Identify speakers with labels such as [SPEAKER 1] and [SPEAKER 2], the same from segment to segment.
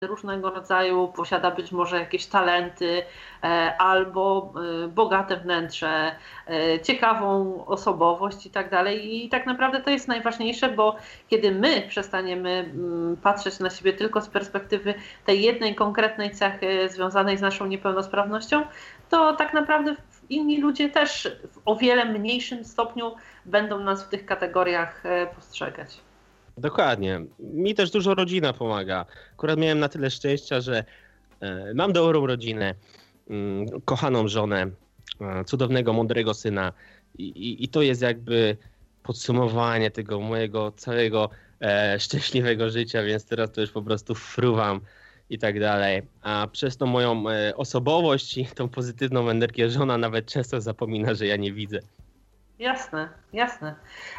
[SPEAKER 1] różnego rodzaju, posiada być może jakieś talenty albo bogate wnętrze, ciekawą osobowość i tak dalej. I tak naprawdę to jest najważniejsze, bo kiedy my przestaniemy patrzeć na siebie tylko z perspektywy tej jednej konkretnej cechy związanej z naszą niepełnosprawnością, to tak naprawdę inni ludzie też w o wiele mniejszym stopniu będą nas w tych kategoriach postrzegać.
[SPEAKER 2] Dokładnie. Mi też dużo rodzina pomaga. Akurat miałem na tyle szczęścia, że mam dobrą rodzinę, kochaną żonę, cudownego, mądrego syna i to jest jakby podsumowanie tego mojego całego szczęśliwego życia, więc teraz to już po prostu fruwam i tak dalej. A przez tą moją osobowość i tą pozytywną energię żona nawet często zapomina, że ja nie widzę.
[SPEAKER 1] Jasne, jasne.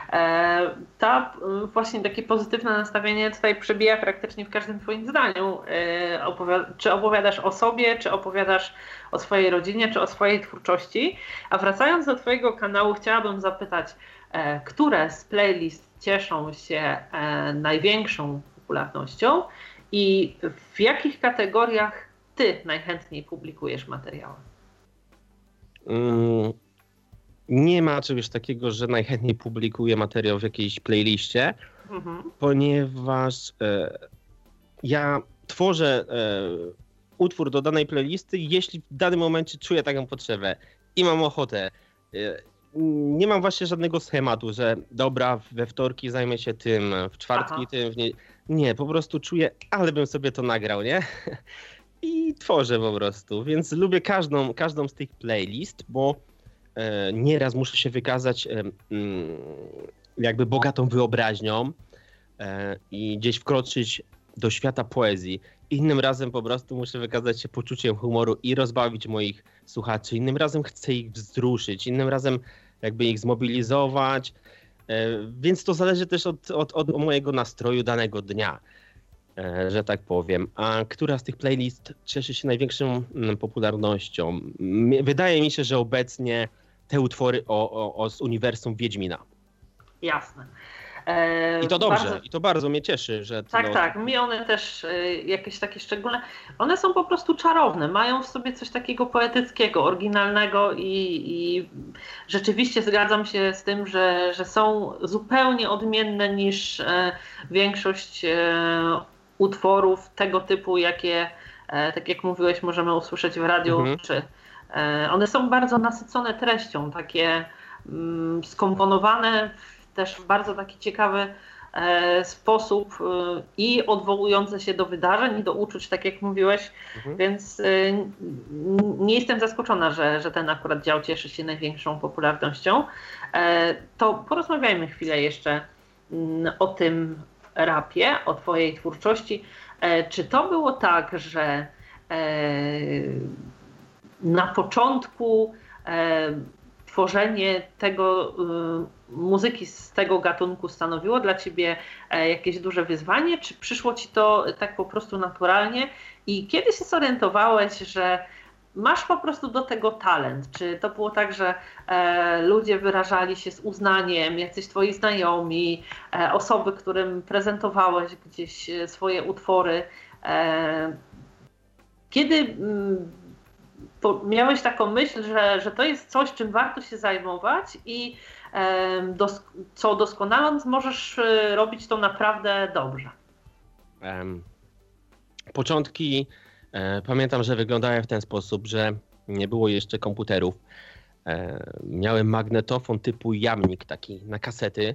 [SPEAKER 1] Właśnie takie pozytywne nastawienie tutaj przebija praktycznie w każdym twoim zdaniu. Czy opowiadasz o sobie, czy opowiadasz o swojej rodzinie, czy o swojej twórczości. A wracając do twojego kanału, chciałabym zapytać, które z playlist cieszą się największą popularnością i w jakich kategoriach ty najchętniej publikujesz materiały?
[SPEAKER 2] Nie ma czegoś takiego, że najchętniej publikuję materiał w jakiejś playliście, ponieważ ja tworzę utwór do danej playlisty, jeśli w danym momencie czuję taką potrzebę i mam ochotę. Nie mam właśnie żadnego schematu, że dobra, we wtorki zajmę się tym, w czwartki tym, nie, po prostu czuję, ale bym sobie to nagrał, nie? I tworzę po prostu, więc lubię każdą z tych playlist, bo nieraz muszę się wykazać jakby bogatą wyobraźnią i gdzieś wkroczyć do świata poezji. Innym razem po prostu muszę wykazać się poczuciem humoru i rozbawić moich słuchaczy. Innym razem chcę ich wzruszyć, innym razem jakby ich zmobilizować. Więc to zależy też od mojego nastroju danego dnia, że tak powiem. A która z tych playlist cieszy się największą popularnością? Wydaje mi się, że obecnie te utwory z uniwersum Wiedźmina.
[SPEAKER 1] Jasne.
[SPEAKER 2] I to dobrze, i to bardzo mnie cieszy, że...
[SPEAKER 1] Tak, mi one też jakieś takie szczególne, one są po prostu czarowne, mają w sobie coś takiego poetyckiego, oryginalnego i rzeczywiście zgadzam się z tym, że są zupełnie odmienne niż większość utworów tego typu, jakie, tak jak mówiłeś, możemy usłyszeć w radiu, czy one są bardzo nasycone treścią, takie skomponowane też w bardzo taki ciekawy sposób i odwołujące się do wydarzeń i do uczuć, tak jak mówiłeś, więc nie jestem zaskoczona, że ten akurat dział cieszy się największą popularnością. To porozmawiajmy chwilę jeszcze o tym rapie, o twojej twórczości. Czy to było tak, że na początku tworzenie tego muzyki z tego gatunku stanowiło dla ciebie jakieś duże wyzwanie, czy przyszło ci to tak po prostu naturalnie i kiedy się zorientowałeś, że masz po prostu do tego talent? Czy to było tak, że ludzie wyrażali się z uznaniem, jacyś twoi znajomi, osoby, którym prezentowałeś gdzieś swoje utwory? Kiedy miałeś taką myśl, że to jest coś, czym warto się zajmować i co doskonaląc możesz robić to naprawdę dobrze?
[SPEAKER 2] Początki pamiętam, że wyglądały w ten sposób, że nie było jeszcze komputerów. Miałem magnetofon typu jamnik taki na kasety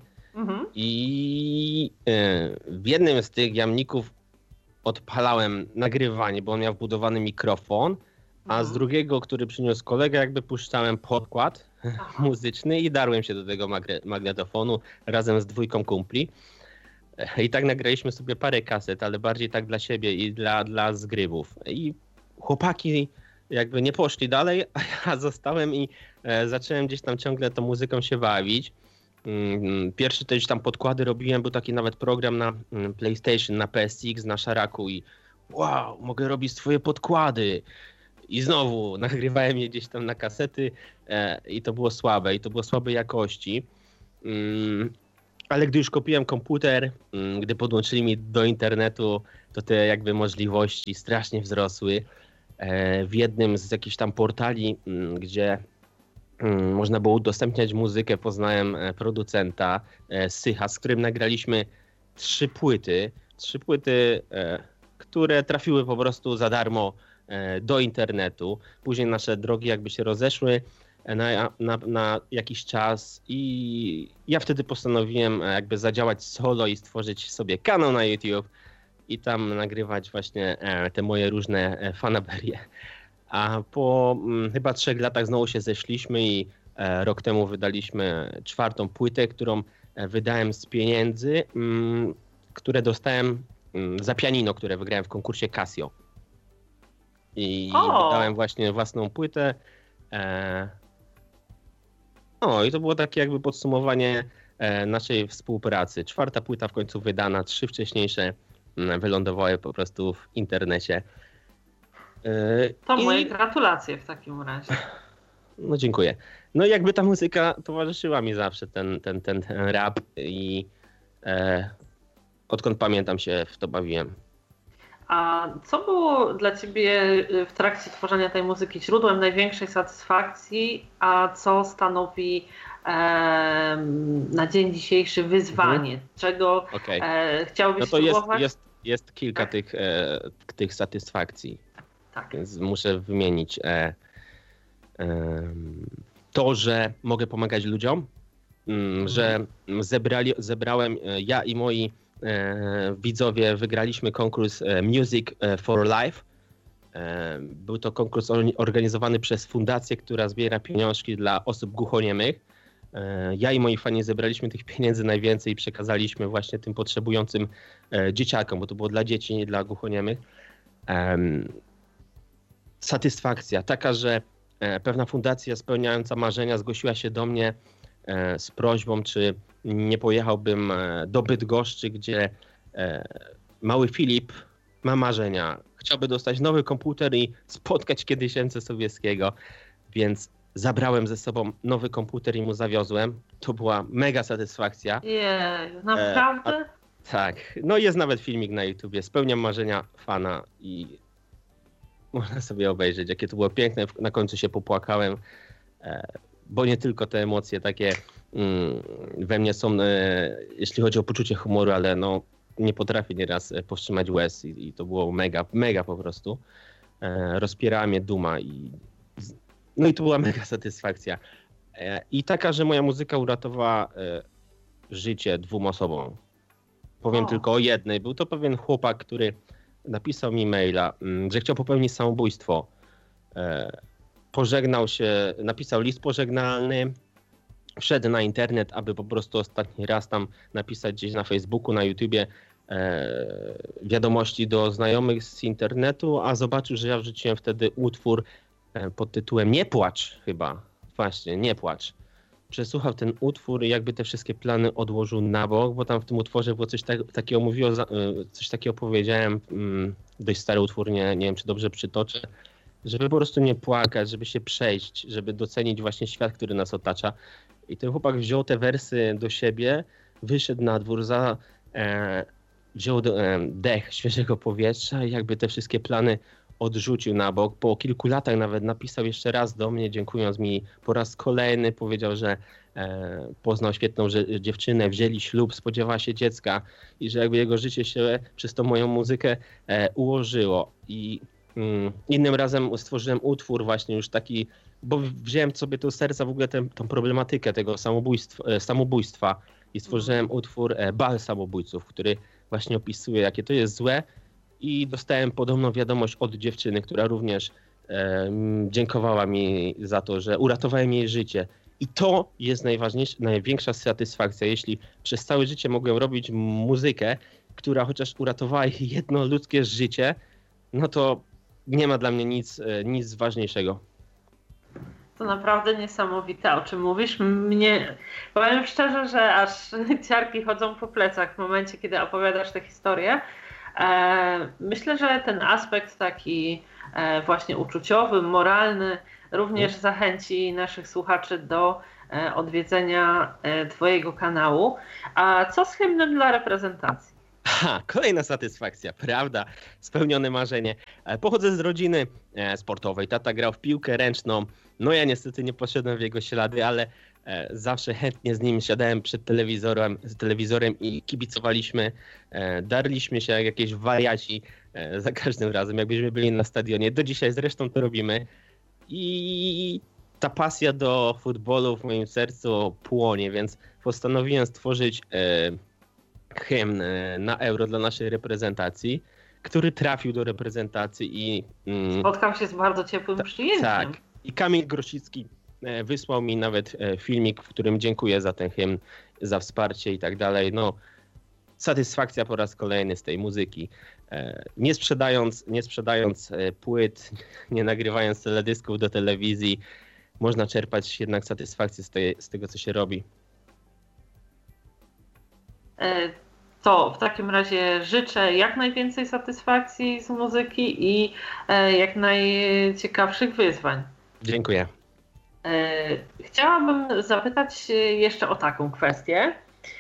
[SPEAKER 2] i w jednym z tych jamników odpalałem nagrywanie, bo on miał wbudowany mikrofon, a z drugiego, który przyniósł kolega, jakby puszczałem podkład muzyczny i darłem się do tego magnetofonu razem z dwójką kumpli. I tak nagraliśmy sobie parę kaset, ale bardziej tak dla siebie i dla zgrywów. I chłopaki jakby nie poszli dalej, a ja zostałem i zacząłem gdzieś tam ciągle tą muzyką się bawić. Pierwszy też tam podkłady robiłem, był taki nawet program na PlayStation, na PSX, na szaraku i wow, mogę robić swoje podkłady. I znowu nagrywałem je gdzieś tam na kasety i to było słabe, i to było słabej jakości. Ale gdy już kupiłem komputer, gdy podłączyli mi do internetu, to te jakby możliwości strasznie wzrosły. W jednym z jakichś tam portali, gdzie można było udostępniać muzykę, poznałem producenta Sycha, z którym nagraliśmy 3 płyty. 3 płyty, które trafiły po prostu za darmo do internetu. Później nasze drogi jakby się rozeszły na jakiś czas i ja wtedy postanowiłem jakby zadziałać solo i stworzyć sobie kanał na YouTube i tam nagrywać właśnie te moje różne fanaberie. A po chyba 3 latach znowu się zeszliśmy i rok temu wydaliśmy 4. płytę, którą wydałem z pieniędzy, które dostałem za pianino, które wygrałem w konkursie Casio. I wydałem właśnie własną płytę. I to było takie jakby podsumowanie naszej współpracy. 4. płyta w końcu wydana, 3 wcześniejsze wylądowały po prostu w internecie.
[SPEAKER 1] To moje gratulacje w takim razie.
[SPEAKER 2] No dziękuję. No i jakby ta muzyka towarzyszyła mi zawsze, ten rap i odkąd pamiętam się w to bawiłem.
[SPEAKER 1] A co było dla ciebie w trakcie tworzenia tej muzyki źródłem największej satysfakcji, a co stanowi na dzień dzisiejszy wyzwanie? Czego chciałbyś spróbować?
[SPEAKER 2] Jest kilka tych satysfakcji.
[SPEAKER 1] Tak.
[SPEAKER 2] Więc muszę wymienić to, że mogę pomagać ludziom, że zebrałem, ja i moi widzowie wygraliśmy konkurs Music for Life. Był to konkurs organizowany przez fundację, która zbiera pieniążki dla osób głuchoniemych. Ja i moi fani zebraliśmy tych pieniędzy najwięcej i przekazaliśmy właśnie tym potrzebującym dzieciakom, bo to było dla dzieci, nie dla głuchoniemych. Satysfakcja taka, że pewna fundacja spełniająca marzenia zgłosiła się do mnie z prośbą, czy nie pojechałbym do Bydgoszczy, gdzie mały Filip ma marzenia. Chciałby dostać nowy komputer i spotkać kiedyś Jędrzeja Sobieskiego, więc zabrałem ze sobą nowy komputer i mu zawiozłem. To była mega satysfakcja.
[SPEAKER 1] Naprawdę?
[SPEAKER 2] Tak. No jest nawet filmik na YouTubie. Spełniam marzenia fana i można sobie obejrzeć, jakie to było piękne. Na końcu się popłakałem, bo nie tylko te emocje takie we mnie są, jeśli chodzi o poczucie humoru, ale no nie potrafię nieraz powstrzymać łez i to było mega, mega po prostu. Rozpierała mnie duma i to była mega satysfakcja. I taka, że moja muzyka uratowała życie 2 osobom. Powiem tylko o jednej. Był to pewien chłopak, który napisał mi maila, że chciał popełnić samobójstwo. Pożegnał się, napisał list pożegnalny, wszedł na internet, aby po prostu ostatni raz tam napisać gdzieś na Facebooku, na YouTubie wiadomości do znajomych z internetu, a zobaczył, że ja wrzuciłem wtedy utwór pod tytułem Nie płacz chyba. Właśnie, Nie płacz. Przesłuchał ten utwór i jakby te wszystkie plany odłożył na bok, bo tam w tym utworze było coś takiego mówiło, coś takiego powiedziałem, dość stary utwór, nie wiem czy dobrze przytoczę, żeby po prostu nie płakać, żeby się przejść, żeby docenić właśnie świat, który nas otacza. I ten chłopak wziął te wersy do siebie, wyszedł na dwór, wziął dech świeżego powietrza i jakby te wszystkie plany odrzucił na bok. Po kilku latach nawet napisał jeszcze raz do mnie, dziękując mi po raz kolejny. Powiedział, że poznał świetną dziewczynę, wzięli ślub, spodziewała się dziecka i że jakby jego życie się przez tą moją muzykę ułożyło. I innym razem stworzyłem utwór właśnie już taki, bo wziąłem sobie do serca w ogóle tą problematykę tego samobójstwa i stworzyłem utwór Bal Samobójców, który właśnie opisuje, jakie to jest złe. I dostałem podobną wiadomość od dziewczyny, która również dziękowała mi za to, że uratowałem jej życie. I to jest największa satysfakcja, jeśli przez całe życie mogłem robić muzykę, która chociaż uratowała jedno ludzkie życie, no to nie ma dla mnie nic ważniejszego.
[SPEAKER 1] To naprawdę niesamowite, o czym mówisz. Powiem szczerze, że aż ciarki chodzą po plecach w momencie, kiedy opowiadasz tę historię. Myślę, że ten aspekt taki właśnie uczuciowy, moralny również zachęci naszych słuchaczy do odwiedzenia twojego kanału. A co z hymnem dla reprezentacji?
[SPEAKER 2] Aha, kolejna satysfakcja, prawda? Spełnione marzenie. Pochodzę z rodziny sportowej. Tata grał w piłkę ręczną. No ja niestety nie poszedłem w jego ślady, ale zawsze chętnie z nim siadałem przed telewizorem i kibicowaliśmy. Darliśmy się jak jakieś wariaci za każdym razem, jakbyśmy byli na stadionie. Do dzisiaj zresztą to robimy. I ta pasja do futbolu w moim sercu płonie, więc postanowiłem stworzyć hymn na Euro dla naszej reprezentacji, który trafił do reprezentacji i...
[SPEAKER 1] Spotkał się z bardzo ciepłym przyjęciem.
[SPEAKER 2] Tak. I Kamil Grosicki wysłał mi nawet filmik, w którym dziękuję za ten hymn, za wsparcie i tak dalej. No, satysfakcja po raz kolejny z tej muzyki. Nie sprzedając płyt, nie nagrywając teledysków do telewizji, można czerpać jednak satysfakcję z tego, co się robi.
[SPEAKER 1] To w takim razie życzę jak najwięcej satysfakcji z muzyki i jak najciekawszych wyzwań.
[SPEAKER 2] Dziękuję.
[SPEAKER 1] Chciałabym zapytać jeszcze o taką kwestię.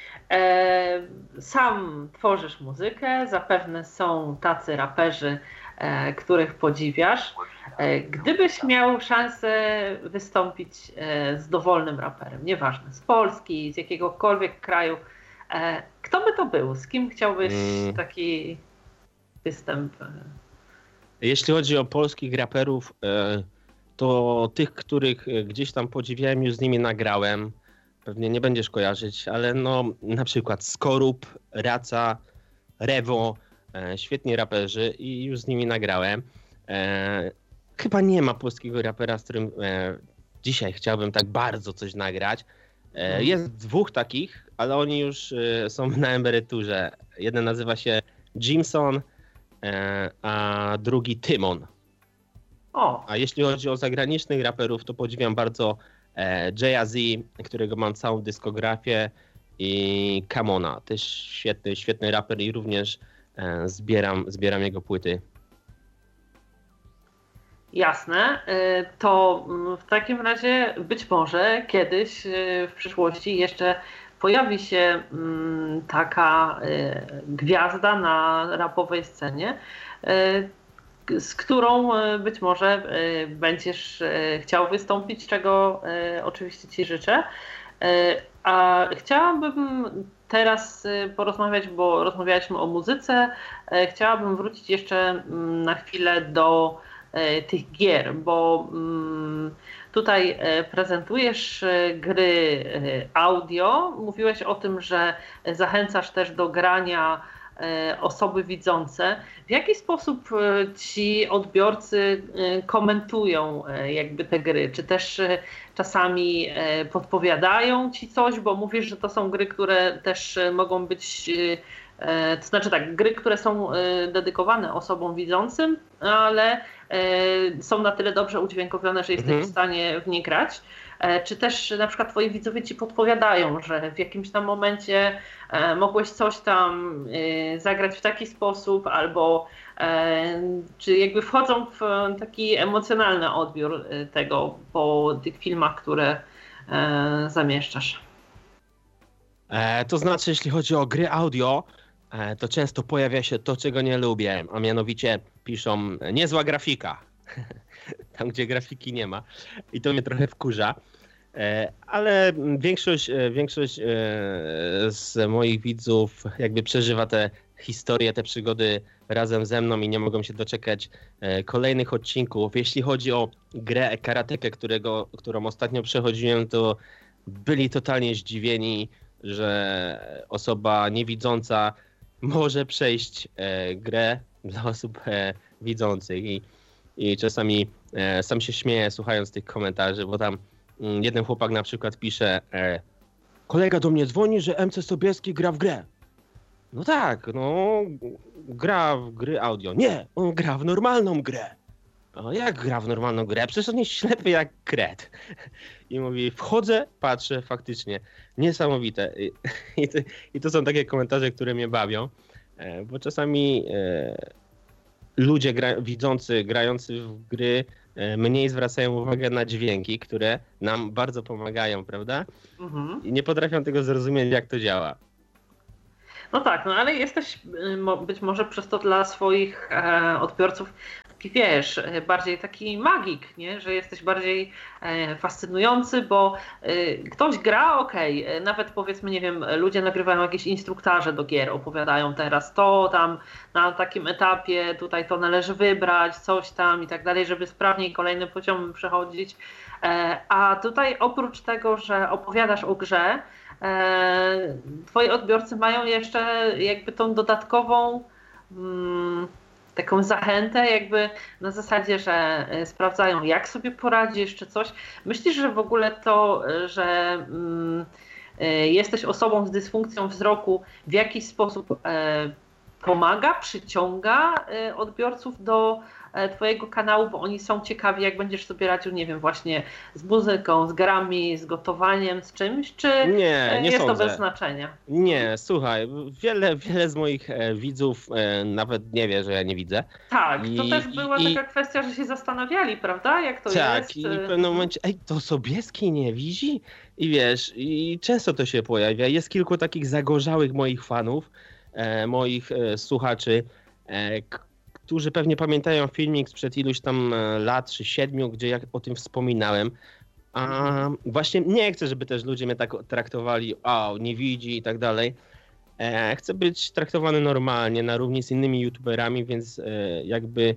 [SPEAKER 1] Sam tworzysz muzykę, zapewne są tacy raperzy, których podziwiasz. Gdybyś miał szansę wystąpić z dowolnym raperem, nieważne, z Polski, z jakiegokolwiek kraju, kto by to był? Z kim chciałbyś taki występ?
[SPEAKER 2] Jeśli chodzi o polskich raperów, to tych, których gdzieś tam podziwiałem, już z nimi nagrałem. Pewnie nie będziesz kojarzyć, ale no na przykład Skorup, Raca, Rewo, świetni raperzy i już z nimi nagrałem. Chyba nie ma polskiego rapera, z którym dzisiaj chciałbym tak bardzo coś nagrać. Jest dwóch takich, ale oni już są na emeryturze. Jeden nazywa się Jimson, a drugi Tymon. A jeśli chodzi o zagranicznych raperów, to podziwiam bardzo Jay-Z, którego mam całą dyskografię, i Camona, też świetny raper i również zbieram jego płyty.
[SPEAKER 1] Jasne, to w takim razie być może kiedyś w przyszłości jeszcze pojawi się taka gwiazda na rapowej scenie, z którą być może będziesz chciał wystąpić, czego oczywiście Ci życzę. A chciałabym teraz porozmawiać, bo rozmawialiśmy o muzyce, chciałabym wrócić jeszcze na chwilę do tych gier, bo tutaj prezentujesz gry audio. Mówiłeś o tym, że zachęcasz też do grania osoby widzące. W jaki sposób ci odbiorcy komentują jakby te gry? Czy też czasami podpowiadają ci coś, bo mówisz, że to są gry, które też mogą być, to znaczy tak, gry, które są dedykowane osobom widzącym, ale są na tyle dobrze udźwiękowione, że jesteś w stanie w nie grać. Czy też na przykład twoi widzowie ci podpowiadają, że w jakimś tam momencie mogłeś coś tam zagrać w taki sposób, albo czy jakby wchodzą w taki emocjonalny odbiór tego po tych filmach, które zamieszczasz?
[SPEAKER 2] To znaczy, jeśli chodzi o gry audio, to często pojawia się to, czego nie lubię, a mianowicie piszą niezła grafika, tam gdzie grafiki nie ma, i to mnie trochę wkurza, ale większość z moich widzów jakby przeżywa te historie, te przygody razem ze mną i nie mogą się doczekać kolejnych odcinków. Jeśli chodzi o grę Karatekę, którą ostatnio przechodziłem, to byli totalnie zdziwieni, że osoba niewidząca może przejść grę dla osób widzących i czasami sam się śmieję, słuchając tych komentarzy, bo tam jeden chłopak na przykład pisze: kolega do mnie dzwoni, że MC Sobieski gra w grę. No tak, no gra w gry audio. Nie, on gra w normalną grę. O, jak gra w normalną grę? Przecież on jest ślepy jak kret. I mówi, wchodzę, patrzę, faktycznie, niesamowite. I to są takie komentarze, które mnie bawią, bo czasami ludzie widzący, grający w gry mniej zwracają uwagę na dźwięki, które nam bardzo pomagają, prawda? I nie potrafią tego zrozumieć, jak to działa.
[SPEAKER 1] No tak, no ale jesteś być może przez to dla swoich odbiorców taki, wiesz, bardziej taki magik, nie? Że jesteś bardziej fascynujący, bo ktoś gra, okej, nawet powiedzmy, nie wiem, ludzie nagrywają jakieś instruktaże do gier, opowiadają teraz to tam na takim etapie, tutaj to należy wybrać, coś tam i tak dalej, żeby sprawniej kolejnym poziomem przechodzić. A tutaj oprócz tego, że opowiadasz o grze, twoi odbiorcy mają jeszcze jakby tą dodatkową taką zachętę, jakby na zasadzie, że sprawdzają, jak sobie poradzisz, czy coś. Myślisz, że w ogóle to, że jesteś osobą z dysfunkcją wzroku w jakiś sposób pomaga, przyciąga odbiorców do twojego kanału, bo oni są ciekawi, jak będziesz sobie radził, nie wiem, właśnie z muzyką, z grami, z gotowaniem, z czymś, czy
[SPEAKER 2] nie
[SPEAKER 1] jest
[SPEAKER 2] sądzę.
[SPEAKER 1] to bez znaczenia?
[SPEAKER 2] Nie, słuchaj, wiele z moich widzów nawet nie wie, że ja nie widzę.
[SPEAKER 1] Tak, to też była taka kwestia, że się zastanawiali, prawda, jak to jest.
[SPEAKER 2] Tak, i w pewnym momencie, to Sobieski nie widzi? I wiesz, i często to się pojawia. Jest kilku takich zagorzałych moich fanów, moich słuchaczy, którzy pewnie pamiętają filmik sprzed iluś tam lat, czy 7, gdzie ja o tym wspominałem. A właśnie nie chcę, żeby też ludzie mnie tak traktowali, nie widzi i tak dalej. Chcę być traktowany normalnie, na równi z innymi youtuberami, więc jakby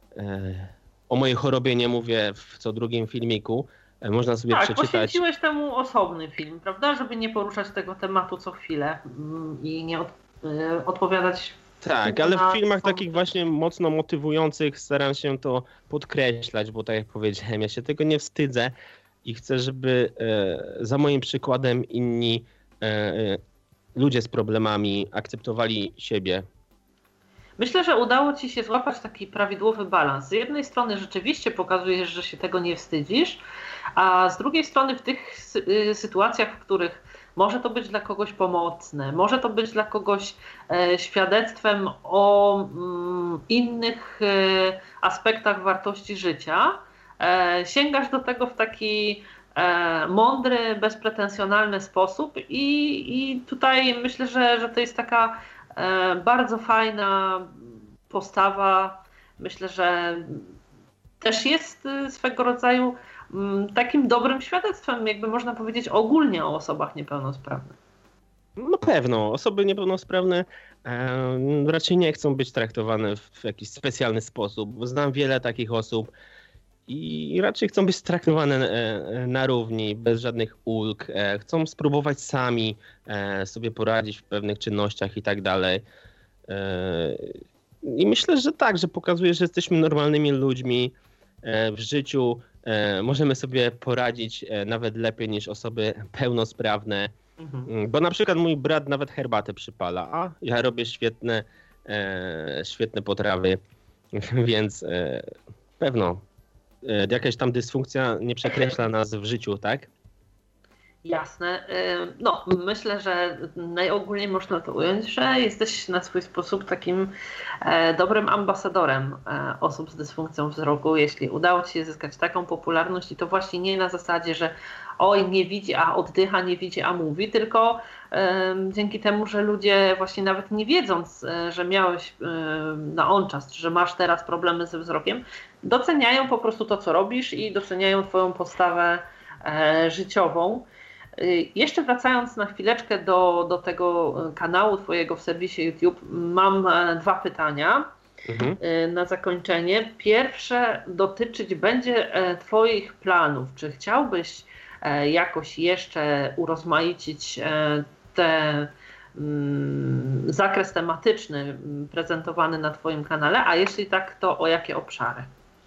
[SPEAKER 2] o mojej chorobie nie mówię w co drugim filmiku. Można sobie przeczytać.
[SPEAKER 1] Poświęciłeś temu osobny film, prawda? Żeby nie poruszać tego tematu co chwilę i nie odpowiadać.
[SPEAKER 2] Tak, ale w filmach takich właśnie mocno motywujących staram się to podkreślać, bo tak jak powiedziałem, ja się tego nie wstydzę i chcę, żeby za moim przykładem inni ludzie z problemami akceptowali siebie.
[SPEAKER 1] Myślę, że udało ci się złapać taki prawidłowy balans. Z jednej strony rzeczywiście pokazujesz, że się tego nie wstydzisz, a z drugiej strony w tych sytuacjach, w których może to być dla kogoś pomocne, może to być dla kogoś świadectwem o innych aspektach wartości życia, sięgasz do tego w taki mądry, bezpretensjonalny sposób i tutaj myślę, że to jest taka bardzo fajna postawa. Myślę, że też jest swego rodzaju takim dobrym świadectwem, jakby można powiedzieć, ogólnie o osobach niepełnosprawnych.
[SPEAKER 2] Na pewno. Osoby niepełnosprawne raczej nie chcą być traktowane w jakiś specjalny sposób. Znam wiele takich osób i raczej chcą być traktowane na równi, bez żadnych ulg. Chcą spróbować sami sobie poradzić w pewnych czynnościach i tak dalej. I myślę, że tak, że pokazuje, że jesteśmy normalnymi ludźmi w życiu. Możemy sobie poradzić nawet lepiej niż osoby pełnosprawne. Bo na przykład mój brat nawet herbatę przypala, a ja robię świetne potrawy, więc pewno jakaś tam dysfunkcja nie przekreśla nas w życiu, tak?
[SPEAKER 1] Jasne. No, myślę, że najogólniej można to ująć, że jesteś na swój sposób takim dobrym ambasadorem osób z dysfunkcją wzroku. Jeśli udało ci się zyskać taką popularność i to właśnie nie na zasadzie, że oj, nie widzi, a oddycha, nie widzi, a mówi, tylko dzięki temu, że ludzie właśnie nawet nie wiedząc, że miałeś na on-czas, że masz teraz problemy ze wzrokiem, doceniają po prostu to, co robisz i doceniają twoją postawę życiową. Jeszcze wracając na chwileczkę do tego kanału twojego w serwisie YouTube, mam 2 pytania na zakończenie. Pierwsze dotyczyć będzie twoich planów. Czy chciałbyś jakoś jeszcze urozmaicić zakres tematyczny prezentowany na twoim kanale, a jeśli tak, to o jakie obszary?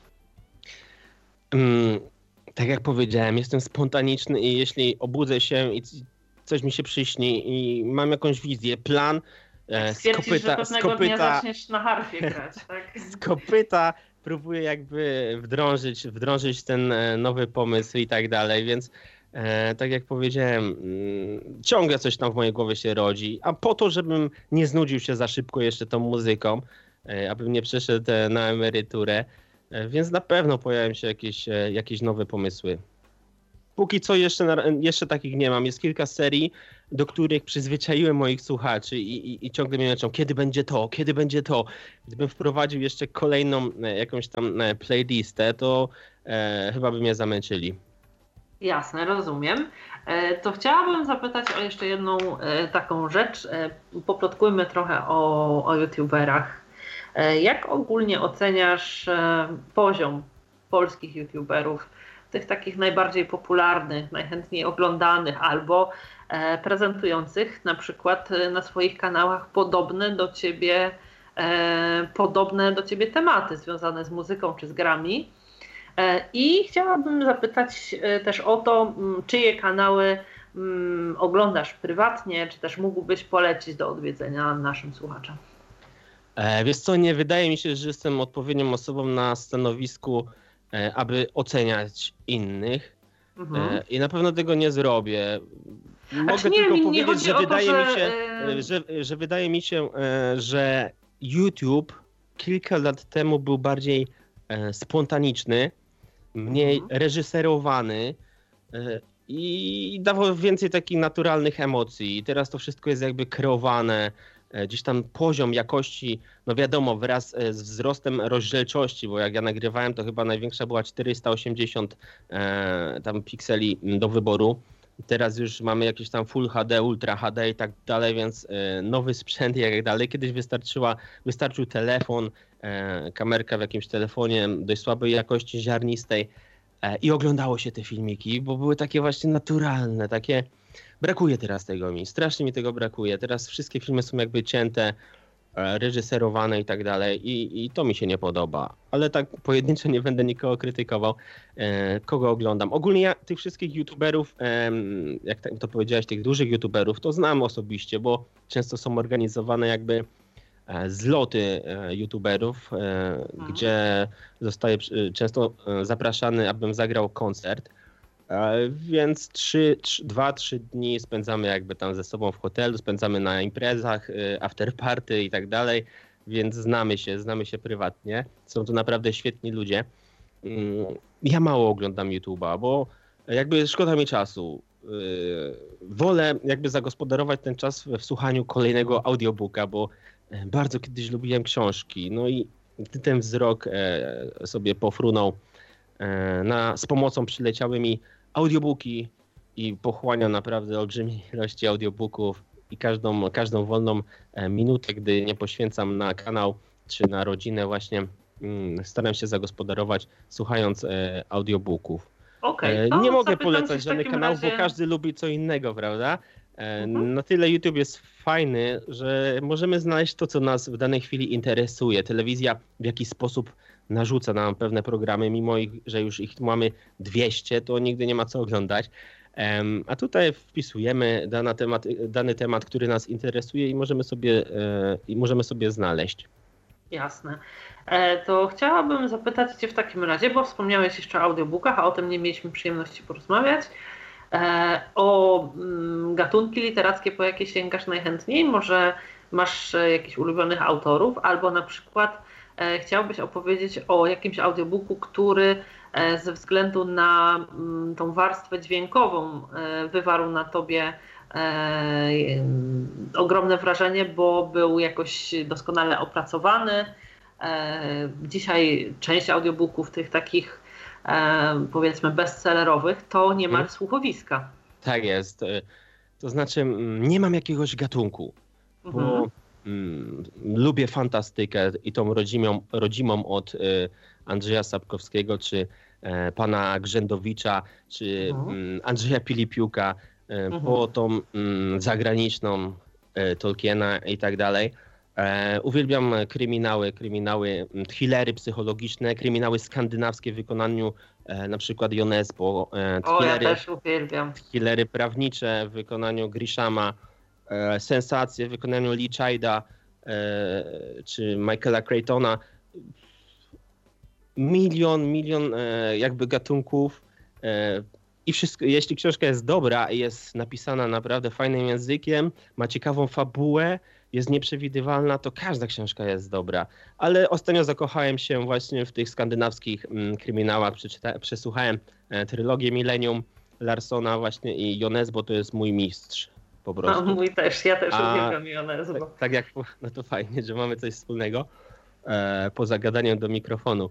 [SPEAKER 2] Tak jak powiedziałem, jestem spontaniczny i jeśli obudzę się i coś mi się przyśni i mam jakąś wizję, plan,
[SPEAKER 1] że pewnego dnia zaczniesz na harfie grać, tak?
[SPEAKER 2] Z kopyta próbuję jakby wdrążyć ten nowy pomysł i tak dalej, więc tak jak powiedziałem, ciągle coś tam w mojej głowie się rodzi, a po to, żebym nie znudził się za szybko jeszcze tą muzyką, abym nie przeszedł na emeryturę, więc na pewno pojawią się jakieś nowe pomysły. Póki co jeszcze takich nie mam. Jest kilka serii, do których przyzwyczaiłem moich słuchaczy i ciągle mnie męczą, kiedy będzie to, kiedy będzie to. Gdybym wprowadził jeszcze kolejną jakąś tam playlistę, to chyba by mnie zamęczyli.
[SPEAKER 1] Jasne, rozumiem. To chciałabym zapytać o jeszcze jedną taką rzecz. Poplotkujmy trochę o YouTuberach. Jak ogólnie oceniasz poziom polskich YouTuberów, tych takich najbardziej popularnych, najchętniej oglądanych albo prezentujących na przykład na swoich kanałach podobne do ciebie tematy związane z muzyką czy z grami? I chciałabym zapytać też o to, czyje kanały oglądasz prywatnie, czy też mógłbyś polecić do odwiedzenia naszym słuchaczom?
[SPEAKER 2] Wiesz co, nie wydaje mi się, że jestem odpowiednią osobą na stanowisku, aby oceniać innych. I na pewno tego nie zrobię. Mogę tylko powiedzieć, że wydaje mi się, że YouTube kilka lat temu był bardziej spontaniczny, mniej reżyserowany i dawał więcej takich naturalnych emocji. I teraz to wszystko jest jakby kreowane. Gdzieś tam poziom jakości, no wiadomo, wraz z wzrostem rozdzielczości, bo jak ja nagrywałem, to chyba największa była 480 tam pikseli do wyboru. Teraz już mamy jakieś tam Full HD, Ultra HD i tak dalej, więc nowy sprzęt i jak dalej. Kiedyś wystarczył telefon, kamerka w jakimś telefonie dość słabej jakości, ziarnistej i oglądało się te filmiki, bo były takie właśnie naturalne, takie... Brakuje teraz tego mi, strasznie mi tego brakuje. Teraz wszystkie filmy są jakby cięte, reżyserowane i tak dalej i to mi się nie podoba. Ale tak pojedynczo nie będę nikogo krytykował, kogo oglądam. Ogólnie ja tych wszystkich YouTuberów, jak to powiedziałeś, tych dużych YouTuberów, to znam osobiście, bo często są organizowane jakby zloty YouTuberów, gdzie zostaję często zapraszany, abym zagrał koncert. Więc 2-3 dni spędzamy jakby tam ze sobą w hotelu, spędzamy na imprezach, afterparty i tak dalej, więc znamy się prywatnie. Są to naprawdę świetni ludzie. Ja mało oglądam YouTube'a, bo jakby szkoda mi czasu. Wolę jakby zagospodarować ten czas w słuchaniu kolejnego audiobooka, bo bardzo kiedyś lubiłem książki. No i ten wzrok sobie pofrunął. Z pomocą przyleciały mi audiobooki i pochłaniam naprawdę olbrzymie ilości audiobooków i każdą wolną minutę, gdy nie poświęcam na kanał czy na rodzinę właśnie staram się zagospodarować słuchając audiobooków. Nie mogę polecać żadnych kanałów, bo każdy lubi co innego, prawda? Na tyle YouTube jest fajny, że możemy znaleźć to, co nas w danej chwili interesuje. Telewizja w jakiś sposób narzuca nam pewne programy, mimo że już ich mamy 200, to nigdy nie ma co oglądać. A tutaj wpisujemy dany temat, który nas interesuje i możemy sobie znaleźć.
[SPEAKER 1] Jasne. To chciałabym zapytać Cię w takim razie, bo wspomniałeś jeszcze o audiobookach, a o tym nie mieliśmy przyjemności porozmawiać. O gatunki literackie, po jakie sięgasz najchętniej? Może masz jakichś ulubionych autorów, albo na przykład chciałbyś opowiedzieć o jakimś audiobooku, który ze względu na tą warstwę dźwiękową wywarł na Tobie ogromne wrażenie, bo był jakoś doskonale opracowany. Dzisiaj część audiobooków tych takich powiedzmy bestsellerowych to nie ma słuchowiska.
[SPEAKER 2] Tak jest. To znaczy nie mam jakiegoś gatunku, bo lubię fantastykę i tą rodzimą od Andrzeja Sapkowskiego, czy pana Grzędowicza, czy Andrzeja Pilipiuka, po tą zagraniczną Tolkiena i tak dalej. Uwielbiam kryminały, thrillery psychologiczne, kryminały skandynawskie w wykonaniu na przykład Jonesbo.
[SPEAKER 1] Ja też uwielbiam.
[SPEAKER 2] Thrillery prawnicze w wykonaniu Grishama, sensacje w wykonaniu Lee Chida czy Michaela Crichtona. Milion jakby gatunków i wszystko, jeśli książka jest dobra i jest napisana naprawdę fajnym językiem, ma ciekawą fabułę, jest nieprzewidywalna, to każda książka jest dobra. Ale ostatnio zakochałem się właśnie w tych skandynawskich kryminałach, przesłuchałem trylogię Millennium, Larsona właśnie i Jonesbo to jest mój mistrz po prostu.
[SPEAKER 1] No, mój też, ja też uwielbiam Jonesbo.
[SPEAKER 2] Tak jak, no to fajnie, że mamy coś wspólnego poza gadaniem do mikrofonu.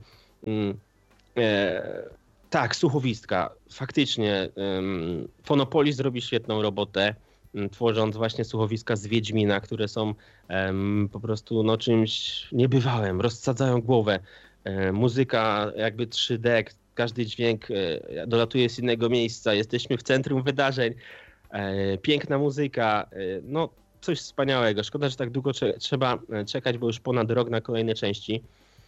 [SPEAKER 2] Tak, słuchowiska. Faktycznie Fonopolis robi świetną robotę, tworząc właśnie słuchowiska z Wiedźmina, które są po prostu no, czymś niebywałym, rozsadzają głowę. Muzyka jakby 3D, każdy dźwięk dolatuje z innego miejsca, jesteśmy w centrum wydarzeń, piękna muzyka, no coś wspaniałego. Szkoda, że tak długo trzeba czekać, bo już ponad rok na kolejne części.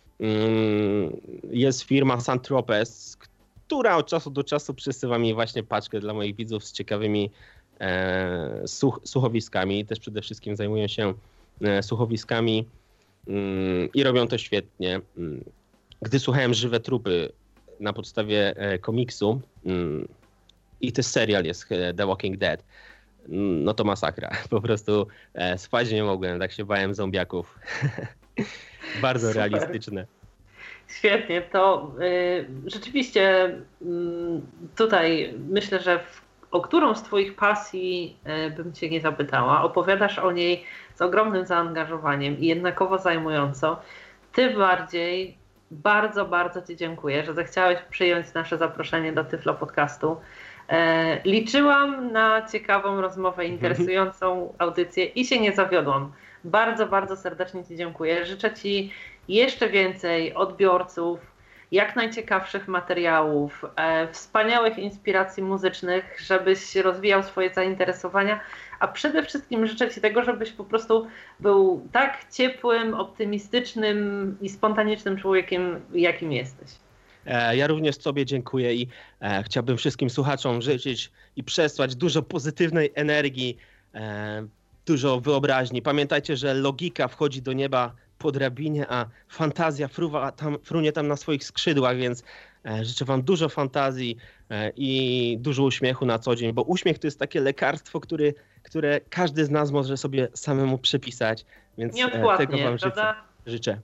[SPEAKER 2] Jest firma Santropes, która od czasu do czasu przesyła mi właśnie paczkę dla moich widzów z ciekawymi słuchowiskami. Też przede wszystkim zajmują się słuchowiskami i robią to świetnie. Gdy słuchałem Żywe Trupy na podstawie komiksu i też serial jest The Walking Dead, no to masakra. Po prostu spać nie mogłem, tak się bałem zombiaków. Bardzo super. Realistyczne.
[SPEAKER 1] Świetnie, to rzeczywiście tutaj myślę, że o którą z twoich pasji bym cię nie zapytała. Opowiadasz o niej z ogromnym zaangażowaniem i jednakowo zajmująco. Tym bardziej bardzo, bardzo ci dziękuję, że zechciałeś przyjąć nasze zaproszenie do Tyflo Podcastu. Liczyłam na ciekawą rozmowę, interesującą audycję i się nie zawiodłam. Bardzo, bardzo serdecznie ci dziękuję. Życzę ci jeszcze więcej odbiorców, jak najciekawszych materiałów, wspaniałych inspiracji muzycznych, żebyś rozwijał swoje zainteresowania, a przede wszystkim życzę ci tego, żebyś po prostu był tak ciepłym, optymistycznym i spontanicznym człowiekiem, jakim jesteś.
[SPEAKER 2] Ja również sobie dziękuję i chciałbym wszystkim słuchaczom życzyć i przesłać dużo pozytywnej energii, dużo wyobraźni. Pamiętajcie, że logika wchodzi do nieba po drabinie, a fantazja frunie tam na swoich skrzydłach, więc życzę wam dużo fantazji i dużo uśmiechu na co dzień, bo uśmiech to jest takie lekarstwo, które każdy z nas może sobie samemu przepisać, więc tego wam życzę.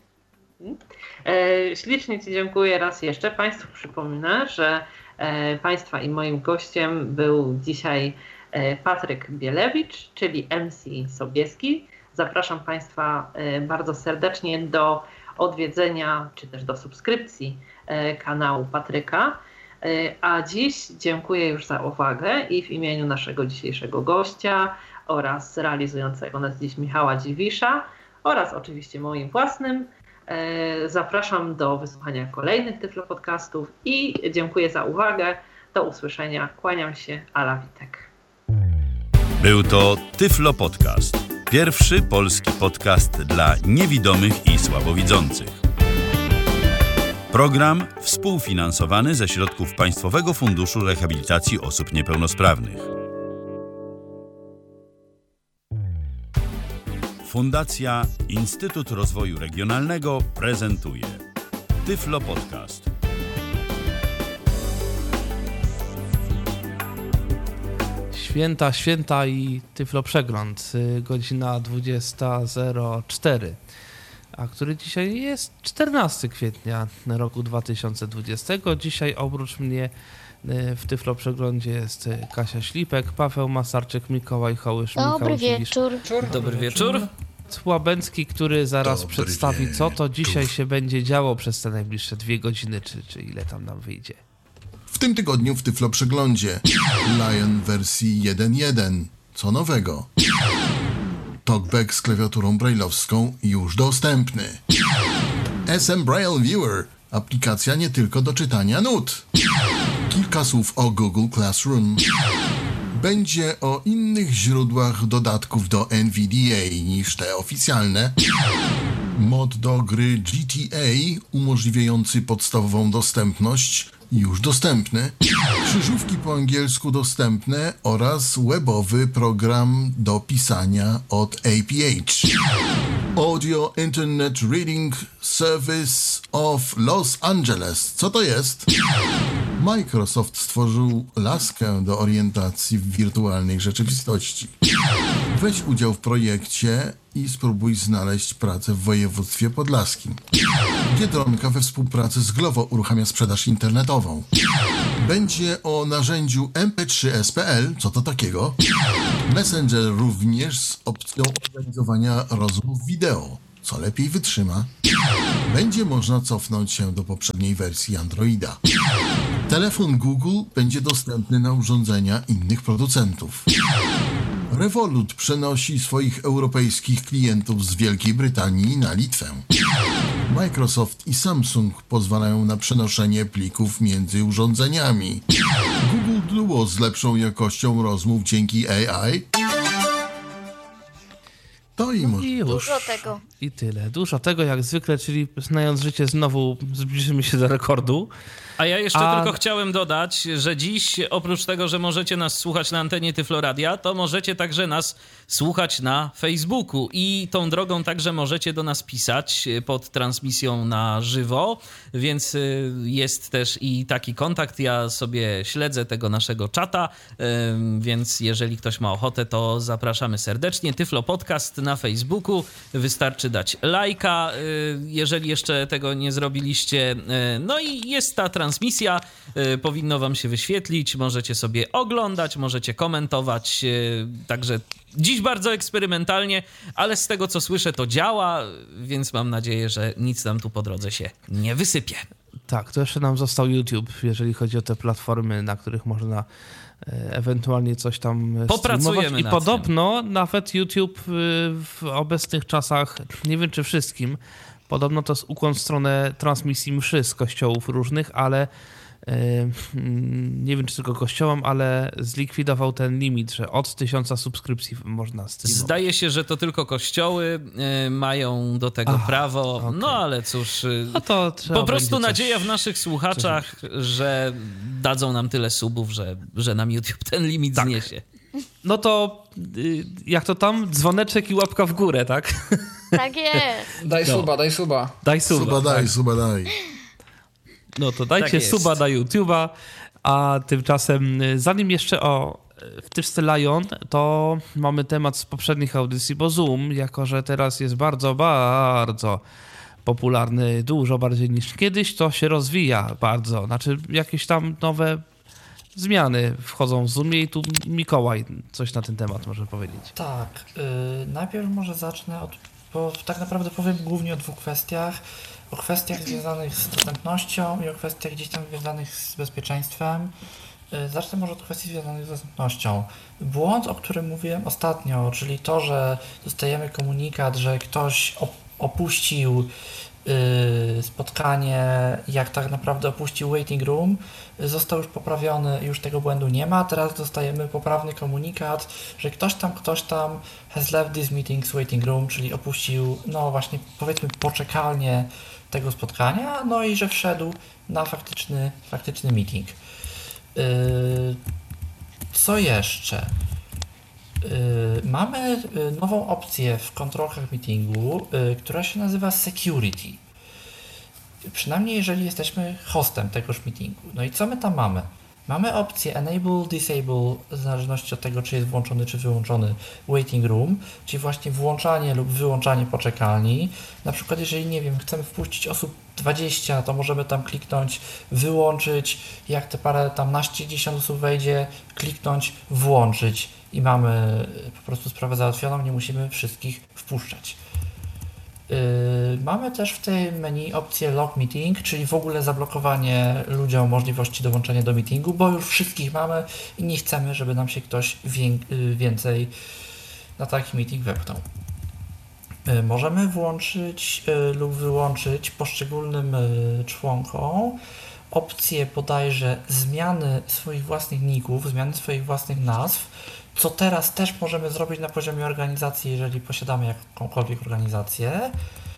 [SPEAKER 1] Ślicznie ci dziękuję raz jeszcze. Państwu przypomnę, że państwa i moim gościem był dzisiaj Patryk Bielewicz, czyli MC Sobieski. Zapraszam państwa bardzo serdecznie do odwiedzenia, czy też do subskrypcji kanału Patryka. A dziś dziękuję już za uwagę i w imieniu naszego dzisiejszego gościa oraz realizującego nas dziś Michała Dziwisza oraz oczywiście moim własnym zapraszam do wysłuchania kolejnych Tyflo Podcastów i dziękuję za uwagę. Do usłyszenia. Kłaniam się, Ala Witek.
[SPEAKER 3] Był to Tyflo Podcast. Pierwszy polski podcast dla niewidomych i słabowidzących. Program współfinansowany ze środków Państwowego Funduszu Rehabilitacji Osób Niepełnosprawnych. Fundacja Instytut Rozwoju Regionalnego prezentuje Tyflo Podcast.
[SPEAKER 4] Święta i Tyflo Przegląd, godzina 20:04, a który dzisiaj jest 14 kwietnia roku 2020. Dzisiaj oprócz mnie w Tyflo Przeglądzie jest Kasia Ślipek, Paweł Masarczyk, Mikołaj Hołysz,
[SPEAKER 5] Dobry wieczór.
[SPEAKER 4] Dobry wieczór. Łabęcki, który zaraz przedstawi, co to dzisiaj się będzie działo przez te najbliższe 2 godziny, czy ile tam nam wyjdzie.
[SPEAKER 6] W tym tygodniu w Tyflo Przeglądzie Lion wersji 1.1. Co nowego? Talkback z klawiaturą braille'owską już dostępny. SM Braille Viewer. Aplikacja nie tylko do czytania nut. Kilka słów o Google Classroom. Będzie o innych źródłach dodatków do NVDA niż te oficjalne. Mod do gry GTA umożliwiający podstawową dostępność już dostępny. Krzyżówki po angielsku dostępne oraz webowy program do pisania od APH. Audio Internet Reading Service of Los Angeles. Co to jest? Microsoft stworzył laskę do orientacji w wirtualnej rzeczywistości. Weź udział w projekcie i spróbuj znaleźć pracę w województwie podlaskim. Biedronka we współpracy z Glovo uruchamia sprzedaż internetową. Będzie o narzędziu MP3S.pl, co to takiego? Messenger również z opcją organizowania rozmów wideo, co lepiej wytrzyma. Będzie można cofnąć się do poprzedniej wersji Androida. Telefon Google będzie dostępny na urządzenia innych producentów. Revolut przenosi swoich europejskich klientów z Wielkiej Brytanii na Litwę. Microsoft i Samsung pozwalają na przenoszenie plików między urządzeniami. Google Duo z lepszą jakością rozmów dzięki AI. To i może.
[SPEAKER 5] Dużo tego.
[SPEAKER 4] I tyle. Dużo tego jak zwykle, czyli znając życie znowu zbliżymy się do rekordu.
[SPEAKER 7] A ja jeszcze tylko chciałem dodać, że dziś oprócz tego, że możecie nas słuchać na antenie Tyfloradia, to możecie także nas słuchać na Facebooku i tą drogą także możecie do nas pisać pod transmisją na żywo, więc jest też i taki kontakt. Ja sobie śledzę tego naszego czata, więc jeżeli ktoś ma ochotę, to zapraszamy serdecznie. Tyflo Podcast na Facebooku, wystarczy dać lajka, jeżeli jeszcze tego nie zrobiliście. No i jest ta transmisja, powinno wam się wyświetlić, możecie sobie oglądać, możecie komentować, także dziś bardzo eksperymentalnie, ale z tego co słyszę to działa, więc mam nadzieję, że nic nam tu po drodze się nie wysypie.
[SPEAKER 4] Tak, to jeszcze nam został YouTube, jeżeli chodzi o te platformy, na których można ewentualnie coś tam
[SPEAKER 7] popracujemy
[SPEAKER 4] i podobno nawet YouTube w obecnych czasach, nie wiem czy wszystkim, podobno to jest ukłon w stronę transmisji mszy z kościołów różnych, ale nie wiem czy tylko kościołom, ale zlikwidował ten limit, że od 1000 subskrypcji można streamować.
[SPEAKER 7] Zdaje się, że to tylko kościoły mają do tego prawo, okay. No ale cóż, no to po prostu nadzieja w naszych słuchaczach, że dadzą nam tyle subów, że nam YouTube ten limit zniesie.
[SPEAKER 4] No to jak to tam? Dzwoneczek i łapka w górę, tak?
[SPEAKER 5] Tak jest.
[SPEAKER 8] Daj suba.
[SPEAKER 4] Daj suba.
[SPEAKER 6] Suba daj.
[SPEAKER 4] No to dajcie suba na YouTube'a, a tymczasem zanim jeszcze o wtyczce Lion, to mamy temat z poprzednich audycji, bo Zoom, jako że teraz jest bardzo, bardzo popularny, dużo bardziej niż kiedyś, to się rozwija bardzo. Znaczy jakieś tam nowe zmiany wchodzą w Zoomie i tu Mikołaj coś na ten temat może powiedzieć.
[SPEAKER 8] Tak, najpierw może zacznę bo tak naprawdę powiem głównie o dwóch kwestiach. O kwestiach związanych z dostępnością i o kwestiach gdzieś tam związanych z bezpieczeństwem. Zacznę może od kwestii związanych z dostępnością. Błąd, o którym mówiłem ostatnio, czyli to, że dostajemy komunikat, że ktoś opuścił spotkanie, jak tak naprawdę opuścił waiting room, został już poprawiony, już tego błędu nie ma. Teraz dostajemy poprawny komunikat, że ktoś tam has left this meeting's waiting room, czyli opuścił, no właśnie powiedzmy poczekalnię tego spotkania, no i że wszedł na faktyczny meeting. Co jeszcze? Mamy nową opcję w kontrolkach meetingu, która się nazywa Security. Przynajmniej jeżeli jesteśmy hostem tegoż meetingu. No i co my tam mamy? Mamy opcję Enable, Disable, w zależności od tego, czy jest włączony, czy wyłączony waiting room, czyli właśnie włączanie lub wyłączanie poczekalni. Na przykład jeżeli, nie wiem, chcemy wpuścić osób 20, to możemy tam kliknąć wyłączyć, jak te parę tam naście, 10 osób wejdzie, kliknąć włączyć i mamy po prostu sprawę załatwioną, nie musimy wszystkich wpuszczać. Mamy też w tej menu opcję Lock Meeting, czyli w ogóle zablokowanie ludziom możliwości dołączenia do meetingu, bo już wszystkich mamy i nie chcemy, żeby nam się ktoś więcej na taki meeting wepchnął. Możemy włączyć lub wyłączyć poszczególnym członkom opcję bodajże zmiany swoich własnych nicków, zmiany swoich własnych nazw, co teraz też możemy zrobić na poziomie organizacji, jeżeli posiadamy jakąkolwiek organizację.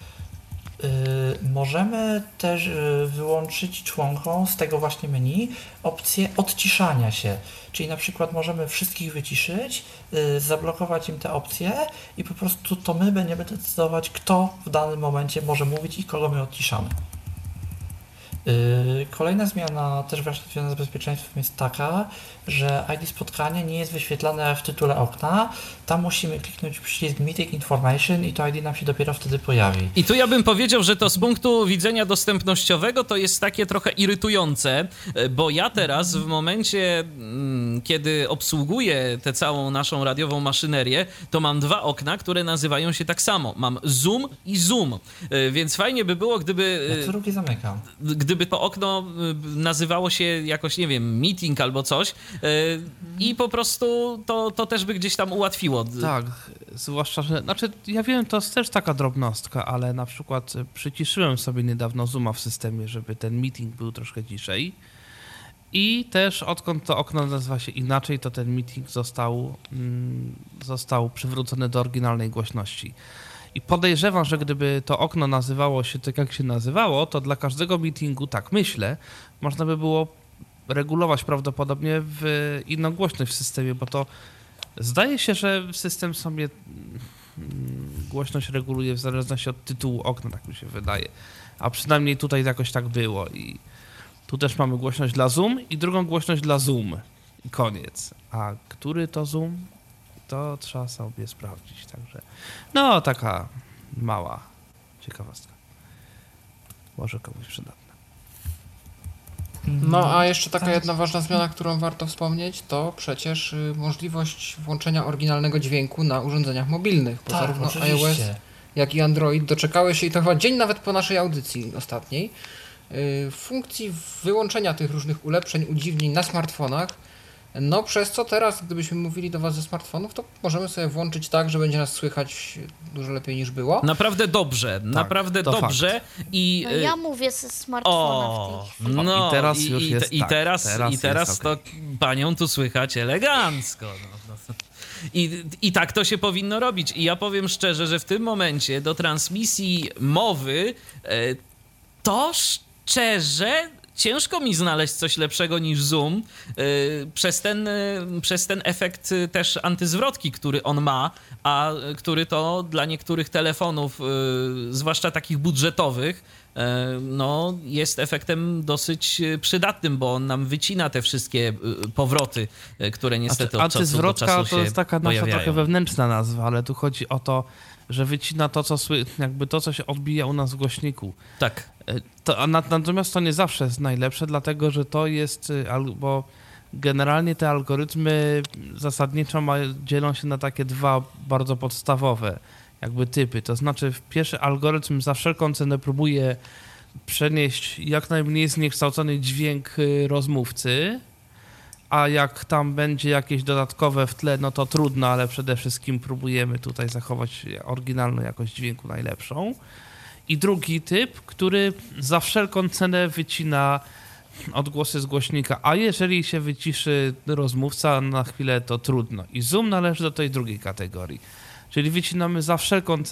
[SPEAKER 8] Możemy też wyłączyć członkom z tego właśnie menu opcję odciszania się, czyli na przykład możemy wszystkich wyciszyć, zablokować im te opcje i po prostu to my będziemy decydować, kto w danym momencie może mówić i kogo my odciszamy. Kolejna zmiana, też właśnie związana z bezpieczeństwem, jest taka, że ID spotkania nie jest wyświetlane w tytule okna. Tam musimy kliknąć przycisk Meeting Information i to ID nam się dopiero wtedy pojawi.
[SPEAKER 7] I tu ja bym powiedział, że to z punktu widzenia dostępnościowego to jest takie trochę irytujące, bo ja teraz w momencie, kiedy obsługuję tę całą naszą radiową maszynerię, to mam 2 okna, które nazywają się tak samo. Mam Zoom i Zoom, więc fajnie by było, gdyby...
[SPEAKER 8] Ja co drugie zamykam.
[SPEAKER 7] Gdyby to okno nazywało się jakoś, nie wiem, meeting albo coś i po prostu to też by gdzieś tam ułatwiło.
[SPEAKER 4] Tak, zwłaszcza, że... Znaczy, ja wiem, to jest też taka drobnostka, ale na przykład przyciszyłem sobie niedawno Zooma w systemie, żeby ten meeting był troszkę ciszej. I też odkąd to okno nazywa się inaczej, to ten meeting został przywrócony do oryginalnej głośności. I podejrzewam, że gdyby to okno nazywało się tak, jak się nazywało, to dla każdego meetingu, tak myślę, można by było regulować prawdopodobnie w inną głośność w systemie, bo to zdaje się, że system sobie głośność reguluje w zależności od tytułu okna, tak mi się wydaje. A przynajmniej tutaj jakoś tak było. I tu też mamy głośność dla Zoom i drugą głośność dla Zoom. I koniec. A który to Zoom? To trzeba sobie sprawdzić, także no taka mała ciekawostka. Może komuś przydatna.
[SPEAKER 5] No a jeszcze taka jedna ważna zmiana, którą warto wspomnieć, to przecież możliwość włączenia oryginalnego dźwięku na urządzeniach mobilnych, bo zarówno iOS jak i Android doczekały się, i to chyba dzień nawet po naszej audycji ostatniej, funkcji wyłączenia tych różnych ulepszeń, udziwnień na smartfonach. No przez co teraz, gdybyśmy mówili do was ze smartfonów, to możemy sobie włączyć tak, że będzie nas słychać dużo lepiej niż było.
[SPEAKER 7] Naprawdę dobrze, tak, naprawdę dobrze.
[SPEAKER 9] Fakt. I no ja mówię ze smartfona w tej chwili.
[SPEAKER 7] No
[SPEAKER 4] i teraz już jest
[SPEAKER 7] teraz to panią tu słychać elegancko. No. I tak to się powinno robić. I ja powiem szczerze, że w tym momencie do transmisji mowy to szczerze... Ciężko mi znaleźć coś lepszego niż Zoom przez ten efekt też antyzwrotki, który on ma, a który to dla niektórych telefonów, zwłaszcza takich budżetowych, no, jest efektem dosyć przydatnym, bo on nam wycina te wszystkie powroty, które niestety od czasu do czasu się
[SPEAKER 4] Antyzwrotka to jest taka nasza
[SPEAKER 7] pojawiają.
[SPEAKER 4] trochę wewnętrzna nazwa, ale tu chodzi o to, że wycina to, co się odbija u nas w głośniku.
[SPEAKER 7] Tak.
[SPEAKER 4] Natomiast to nie zawsze jest najlepsze, dlatego że to jest, bo generalnie te algorytmy zasadniczo dzielą się na takie 2 bardzo podstawowe jakby typy. To znaczy pierwszy algorytm za wszelką cenę próbuje przenieść jak najmniej zniekształcony dźwięk rozmówcy, a jak tam będzie jakieś dodatkowe w tle, no to trudno, ale przede wszystkim próbujemy tutaj zachować oryginalną jakość dźwięku najlepszą. I drugi typ, który za wszelką cenę wycina odgłosy z głośnika, a jeżeli się wyciszy rozmówca na chwilę, to trudno. I Zoom należy do tej drugiej kategorii. Czyli wycinamy za wszelką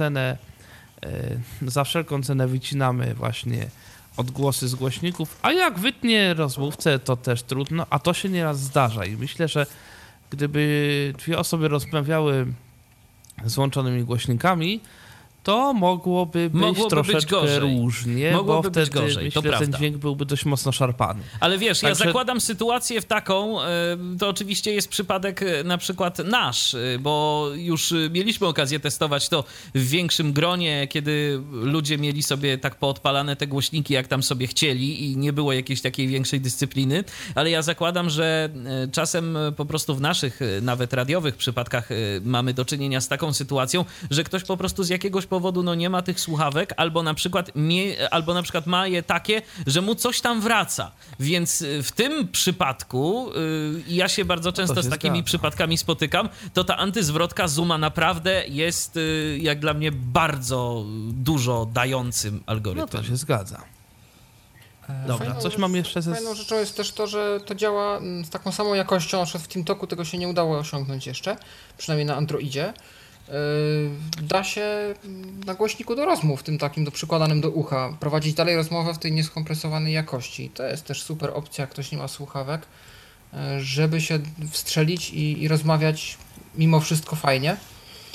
[SPEAKER 4] cenę wycinamy właśnie odgłosy z głośników, a jak wytnie rozmówcę, to też trudno, a to się nieraz zdarza i myślę, że gdyby 2 osoby rozmawiały z łączonymi głośnikami, to mogłoby być troszeczkę różnie, bo wtedy myślę, że ten dźwięk byłby dość mocno szarpany.
[SPEAKER 7] Ale wiesz, ja zakładam sytuację taką, to oczywiście jest przypadek na przykład nasz, bo już mieliśmy okazję testować to w większym gronie, kiedy ludzie mieli sobie tak poodpalane te głośniki, jak tam sobie chcieli i nie było jakiejś takiej większej dyscypliny, ale ja zakładam, że czasem po prostu w naszych, nawet radiowych przypadkach mamy do czynienia z taką sytuacją, że ktoś po prostu z jakiegoś powodu no nie ma tych słuchawek, albo na przykład ma je takie, że mu coś tam wraca. Więc w tym przypadku, ja się bardzo często z takimi przypadkami spotykam, to ta antyzwrotka Zooma naprawdę jest jak dla mnie bardzo dużo dającym algorytmem.
[SPEAKER 4] No to się zgadza. Dobra, coś mam jeszcze
[SPEAKER 5] Fajną rzeczą jest też to, że to działa z taką samą jakością, na przykład w TeamTalku tego się nie udało osiągnąć jeszcze, przynajmniej na Androidzie. Da się na głośniku do rozmów, tym takim przykładanym do ucha, prowadzić dalej rozmowę w tej nieskompresowanej jakości. To jest też super opcja, jak ktoś nie ma słuchawek, żeby się wstrzelić i rozmawiać mimo wszystko fajnie.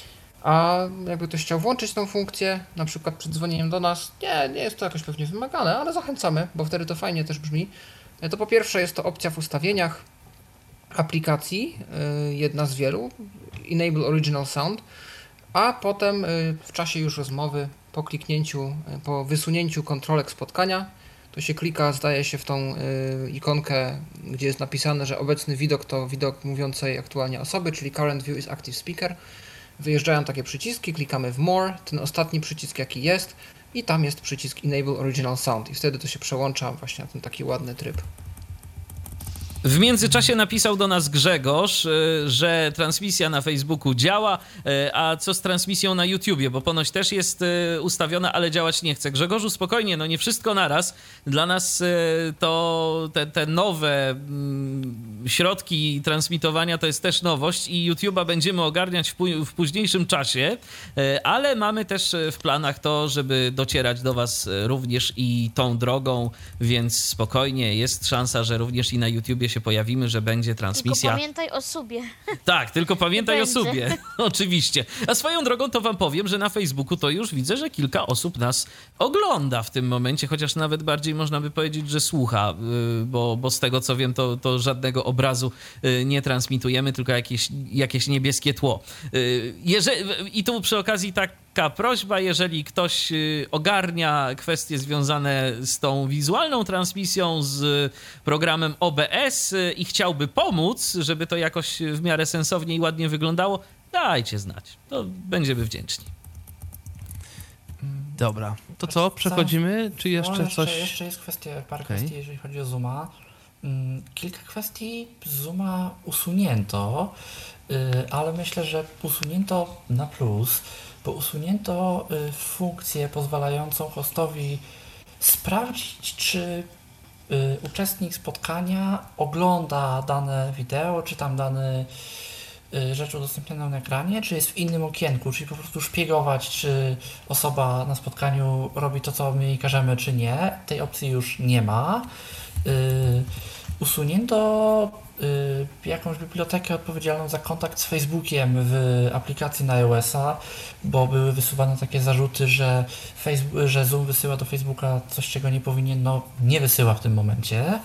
[SPEAKER 5] A jakby ktoś chciał włączyć tą funkcję, na przykład przed dzwonieniem do nas, nie jest to jakoś pewnie wymagane, ale zachęcamy, bo wtedy to fajnie też brzmi. To po pierwsze jest to opcja w ustawieniach aplikacji, jedna z wielu, Enable Original Sound, a potem w czasie już rozmowy, po kliknięciu, po wysunięciu kontrolek spotkania, to się klika, zdaje się, w tą ikonkę, gdzie jest napisane, że obecny widok to widok mówiącej aktualnie osoby, czyli Current View is Active Speaker. Wyjeżdżają takie przyciski, klikamy w More, ten ostatni przycisk jaki jest i tam jest przycisk Enable Original Sound i wtedy to się przełącza właśnie na ten taki ładny tryb.
[SPEAKER 7] W międzyczasie napisał do nas Grzegorz, że transmisja na Facebooku działa, a co z transmisją na YouTubie, bo ponoć też jest ustawiona, ale działać nie chce. Grzegorzu, spokojnie, no nie wszystko naraz. Dla nas to te nowe środki transmitowania to jest też nowość i YouTube'a będziemy ogarniać w późniejszym czasie, ale mamy też w planach to, żeby docierać do was również i tą drogą, więc spokojnie, jest szansa, że również i na YouTubie się pojawimy, że będzie transmisja.
[SPEAKER 9] Tylko pamiętaj o subie.
[SPEAKER 7] Tak, tylko pamiętaj o subie. Oczywiście. A swoją drogą to wam powiem, że na Facebooku to już widzę, że kilka osób nas ogląda w tym momencie, chociaż nawet bardziej można by powiedzieć, że słucha, bo z tego co wiem, to żadnego obrazu nie transmitujemy, tylko jakieś niebieskie tło. I tu przy okazji taka prośba, jeżeli ktoś ogarnia kwestie związane z tą wizualną transmisją, z programem OBS i chciałby pomóc, żeby to jakoś w miarę sensownie i ładnie wyglądało, dajcie znać. To będziemy wdzięczni.
[SPEAKER 4] Dobra, to co? Przechodzimy? Czy jeszcze coś?
[SPEAKER 8] Jeszcze jest parę kwestii, jeżeli chodzi o Zooma. Kilka kwestii Zooma usunięto, ale myślę, że usunięto na plus, bo usunięto funkcję pozwalającą hostowi sprawdzić, czy uczestnik spotkania ogląda dane wideo, czy tam dane rzecz udostępniona na ekranie, czy jest w innym okienku, czyli po prostu szpiegować, czy osoba na spotkaniu robi to, co my jej każemy, czy nie. Tej opcji już nie ma. Usunięto jakąś bibliotekę odpowiedzialną za kontakt z Facebookiem w aplikacji na iOS-a, bo były wysuwane takie zarzuty, że Zoom wysyła do Facebooka coś, czego nie powinien, nie wysyła w tym momencie.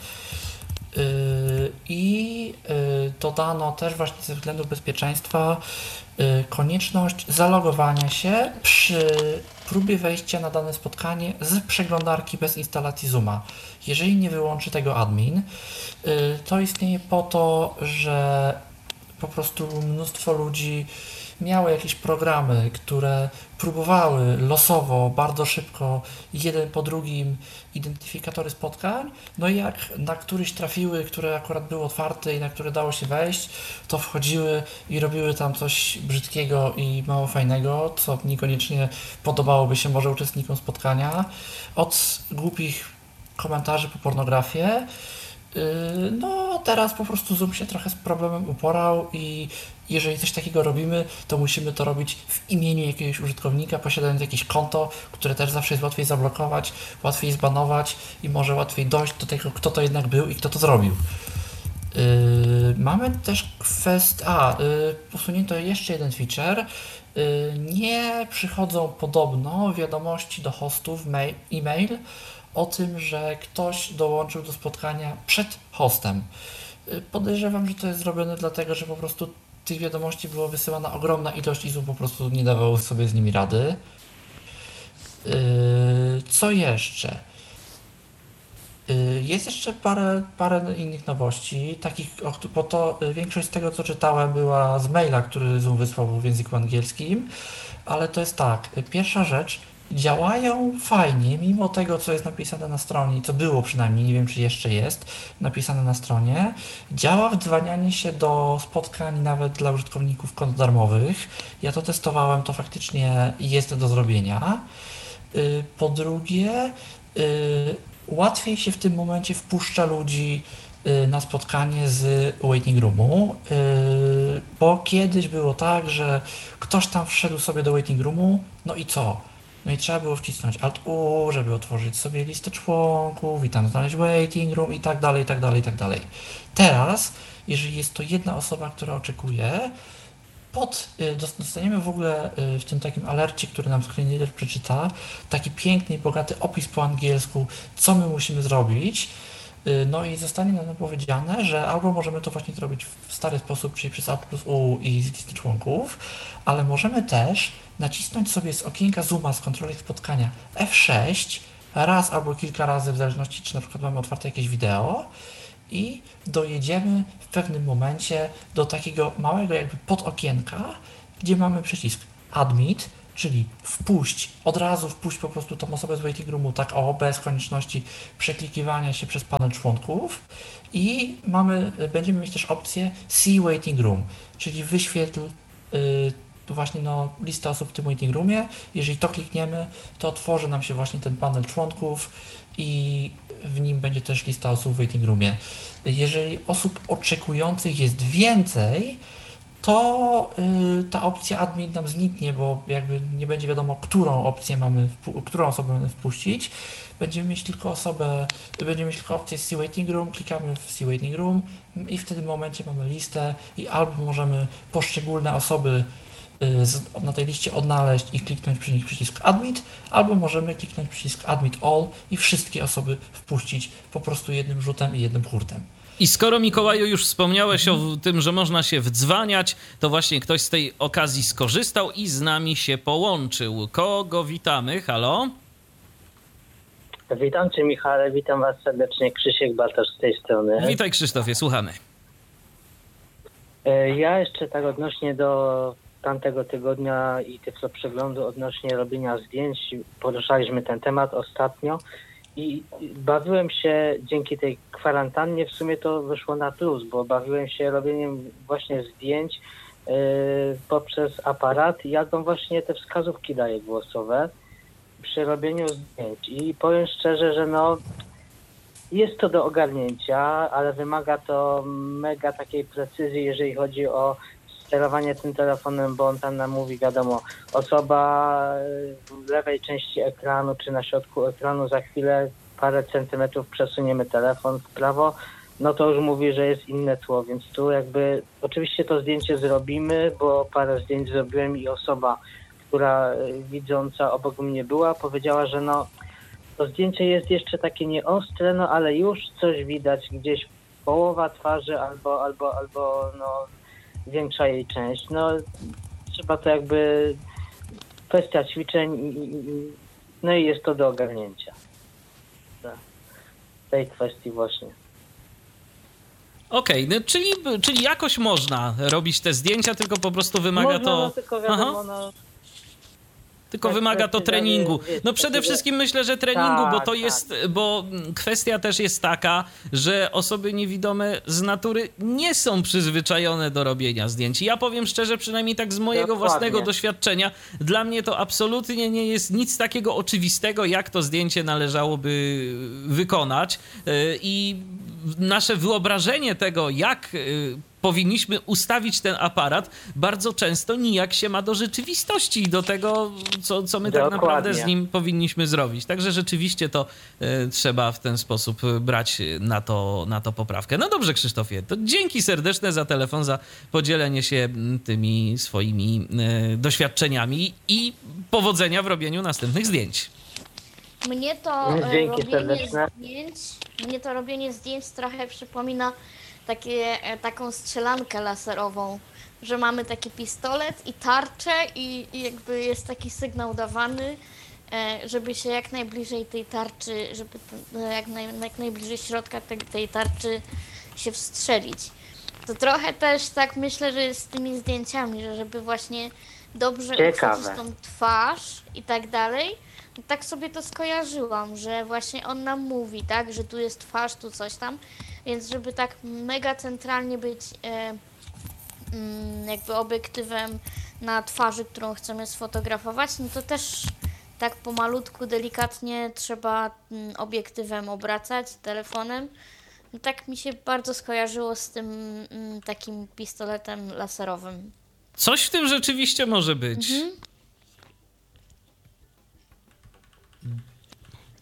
[SPEAKER 8] I dodano też właśnie ze względu bezpieczeństwa konieczność zalogowania się przy próbie wejścia na dane spotkanie z przeglądarki bez instalacji Zooma. Jeżeli nie wyłączy tego admin, to istnieje po to, że po prostu mnóstwo ludzi miało jakieś programy, które próbowały losowo, bardzo szybko, jeden po drugim identyfikatory spotkań, no i jak na któryś trafiły, które akurat były otwarte i na które dało się wejść, to wchodziły i robiły tam coś brzydkiego i mało fajnego, co niekoniecznie podobałoby się może uczestnikom spotkania, od głupich komentarzy po pornografię. No teraz po prostu Zoom się trochę z problemem uporał i jeżeli coś takiego robimy, to musimy to robić w imieniu jakiegoś użytkownika, posiadając jakieś konto, które też zawsze jest łatwiej zablokować, łatwiej zbanować i może łatwiej dojść do tego, kto to jednak był i kto to zrobił. Mamy też kwestię... usunięto jeszcze jeden feature. Nie przychodzą podobno wiadomości do hostów e-mail o tym, że ktoś dołączył do spotkania przed hostem. Podejrzewam, że to jest zrobione dlatego, że po prostu tych wiadomości było wysyłana ogromna ilość i Zoom po prostu nie dawał sobie z nimi rady. Co jeszcze? Jest jeszcze parę innych nowości, takich, bo to większość z tego, co czytałem, była z maila, który Zoom wysłał w języku angielskim, ale to jest tak, pierwsza rzecz, działają fajnie, mimo tego, co jest napisane na stronie, co było przynajmniej, nie wiem, czy jeszcze jest napisane na stronie, działa wdzwanianie się do spotkań nawet dla użytkowników kont darmowych. Ja to testowałem, to faktycznie jest do zrobienia. Po drugie, łatwiej się w tym momencie wpuszcza ludzi na spotkanie z waiting roomu, bo kiedyś było tak, że ktoś tam wszedł sobie do waiting roomu, no i co? No i trzeba było wcisnąć Alt-U, żeby otworzyć sobie listę członków i tam znaleźć waiting room i tak dalej, i tak dalej, i tak dalej. Teraz, jeżeli jest to jedna osoba, która oczekuje, dostaniemy w ogóle w tym takim alercie, który nam screen reader przeczyta, taki piękny i bogaty opis po angielsku, co my musimy zrobić. No i zostanie nam powiedziane, że albo możemy to właśnie zrobić w stary sposób, czyli przez A+U i z listy członków, ale możemy też nacisnąć sobie z okienka Zooma, z kontroli spotkania F6 raz albo kilka razy, w zależności czy na przykład mamy otwarte jakieś wideo, i dojedziemy w pewnym momencie do takiego małego jakby podokienka, gdzie mamy przycisk Admit, czyli od razu wpuść po prostu tą osobę z waiting roomu, tak bez konieczności przeklikiwania się przez panel członków, i będziemy mieć też opcję See Waiting Room, czyli wyświetl właśnie listę osób w tym waiting roomie. Jeżeli to klikniemy, to otworzy nam się właśnie ten panel członków i w nim będzie też lista osób w waiting roomie. Jeżeli osób oczekujących jest więcej, to ta opcja admin nam zniknie, bo jakby nie będzie wiadomo, którą osobę mamy wpuścić. Będziemy mieć tylko opcję See Waiting Room, klikamy w See Waiting Room i w tym momencie mamy listę i albo możemy poszczególne osoby na tej liście odnaleźć i kliknąć przy nich przycisk Admit, albo możemy kliknąć przycisk Admit All i wszystkie osoby wpuścić po prostu jednym rzutem i jednym hurtem.
[SPEAKER 7] I skoro, Mikołaju, już wspomniałeś o tym, że można się wdzwaniać, to właśnie ktoś z tej okazji skorzystał i z nami się połączył. Kogo witamy? Halo?
[SPEAKER 10] Witam Cię, Michale, witam Was serdecznie. Krzysiek Bartosz z tej strony.
[SPEAKER 7] Witaj, Krzysztofie, słuchamy.
[SPEAKER 10] Ja jeszcze tak odnośnie do tamtego tygodnia i Tyflo Przeglądu, odnośnie robienia zdjęć, poruszaliśmy ten temat ostatnio i bawiłem się dzięki tej kwarantannie, w sumie to wyszło na plus, bo bawiłem się robieniem właśnie zdjęć poprzez aparat, jak on właśnie te wskazówki daje głosowe przy robieniu zdjęć. I powiem szczerze, że jest to do ogarnięcia, ale wymaga to mega takiej precyzji, jeżeli chodzi o sterowanie tym telefonem, bo on tam nam mówi, wiadomo, osoba w lewej części ekranu czy na środku ekranu, za chwilę parę centymetrów przesuniemy telefon w prawo, no to już mówi, że jest inne tło, więc tu jakby oczywiście to zdjęcie zrobimy, bo parę zdjęć zrobiłem i osoba, która widząca obok mnie była, powiedziała, że to zdjęcie jest jeszcze takie nieostre, ale już coś widać, gdzieś połowa twarzy albo większa jej część. Trzeba to jakby kwestia ćwiczeń i jest to do ogarnięcia. W tej kwestii właśnie.
[SPEAKER 7] Okej, czyli jakoś można robić te zdjęcia, tylko po prostu wymaga to...
[SPEAKER 10] tylko wiadomo,
[SPEAKER 7] Tylko wymaga to treningu. Przede wszystkim myślę, że treningu, bo to jest, bo kwestia też jest taka, że osoby niewidome z natury nie są przyzwyczajone do robienia zdjęć. Ja powiem szczerze, przynajmniej tak z mojego własnego doświadczenia, dla mnie to absolutnie nie jest nic takiego oczywistego, jak to zdjęcie należałoby wykonać. I nasze wyobrażenie tego, jak powinniśmy ustawić ten aparat, bardzo często nijak się ma do rzeczywistości i do tego, co my tak naprawdę z nim powinniśmy zrobić. Także rzeczywiście to trzeba w ten sposób brać na to poprawkę. No dobrze, Krzysztofie, to dzięki serdeczne za telefon, za podzielenie się tymi swoimi doświadczeniami i powodzenia w robieniu następnych zdjęć.
[SPEAKER 9] Mnie to robienie zdjęć trochę przypomina taką strzelankę laserową, że mamy taki pistolet i tarczę i jakby jest taki sygnał dawany, żeby się jak najbliżej tej tarczy, żeby jak najbliżej środka tej tarczy się wstrzelić. To trochę też tak myślę, że jest z tymi zdjęciami, że żeby właśnie dobrze uchwycić tą twarz i tak dalej. Tak sobie to skojarzyłam, że właśnie on nam mówi, tak, że tu jest twarz, tu coś tam, więc żeby tak mega centralnie być jakby obiektywem na twarzy, którą chcemy sfotografować, no to też tak pomalutku, delikatnie trzeba obiektywem obracać, telefonem. No tak mi się bardzo skojarzyło z tym takim pistoletem laserowym.
[SPEAKER 7] Coś w tym rzeczywiście może być.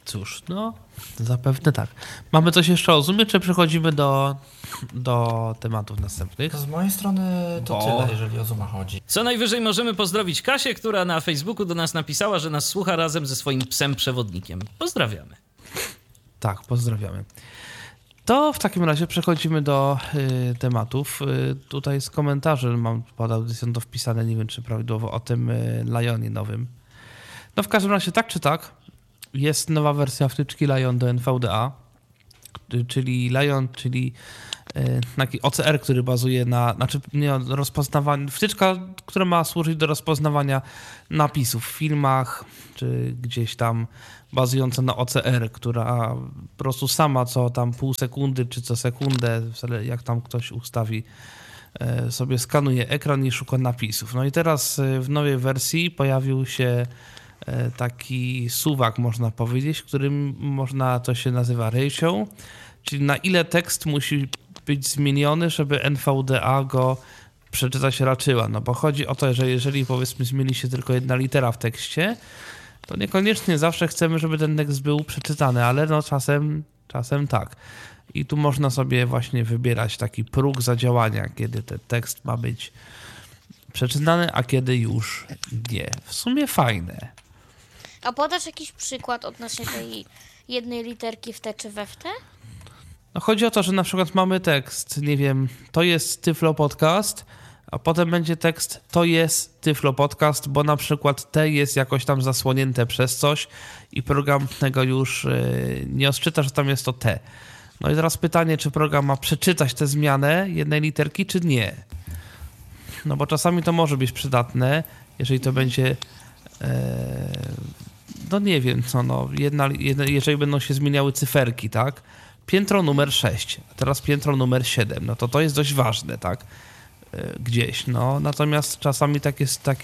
[SPEAKER 4] Cóż, no zapewne tak. Mamy coś jeszcze o Zoomie, czy przechodzimy do tematów następnych?
[SPEAKER 8] Z mojej strony to tyle, jeżeli o Zooma chodzi.
[SPEAKER 7] Co najwyżej możemy pozdrowić Kasię, która na Facebooku do nas napisała, że nas słucha razem ze swoim psem przewodnikiem. Pozdrawiamy.
[SPEAKER 4] Tak, pozdrawiamy. To w takim razie przechodzimy do tematów. Tutaj z komentarzy mam pod audycją to wpisane, nie wiem czy prawidłowo, o tym Lionie nowym. No w każdym razie tak czy tak, jest nowa wersja wtyczki Lion do NVDA, czyli Lion, czyli taki OCR, który bazuje na, rozpoznawaniu, wtyczka, która ma służyć do rozpoznawania napisów w filmach, czy gdzieś tam bazująca na OCR, która po prostu sama co tam pół sekundy, czy co sekundę, jak tam ktoś ustawi, sobie skanuje ekran i szuka napisów. No i teraz w nowej wersji pojawił się taki suwak, można powiedzieć, w którym to się nazywa ratio, czyli na ile tekst musi być zmieniony, żeby NVDA go przeczytać raczyła. No bo chodzi o to, że jeżeli powiedzmy zmieni się tylko jedna litera w tekście, to niekoniecznie zawsze chcemy, żeby ten tekst był przeczytany, ale no czasem tak. I tu można sobie właśnie wybierać taki próg zadziałania, kiedy ten tekst ma być przeczytany, a kiedy już nie. W sumie fajne.
[SPEAKER 9] A podasz jakiś przykład odnośnie tej jednej literki w T czy we w T?
[SPEAKER 4] No chodzi o to, że na przykład mamy tekst, nie wiem, to jest Tyflo Podcast, a potem będzie tekst, to jest Tyflo Podcast, bo na przykład T jest jakoś tam zasłonięte przez coś i program tego już nie odczyta, że tam jest to T. No i teraz pytanie, czy program ma przeczytać tę zmianę jednej literki, czy nie. No bo czasami to może być przydatne, jeżeli to będzie no nie wiem co, no jeżeli będą się zmieniały cyferki, tak? Piętro numer 6, a teraz piętro numer 7, no to jest dość ważne, tak? Gdzieś, no. Natomiast czasami takie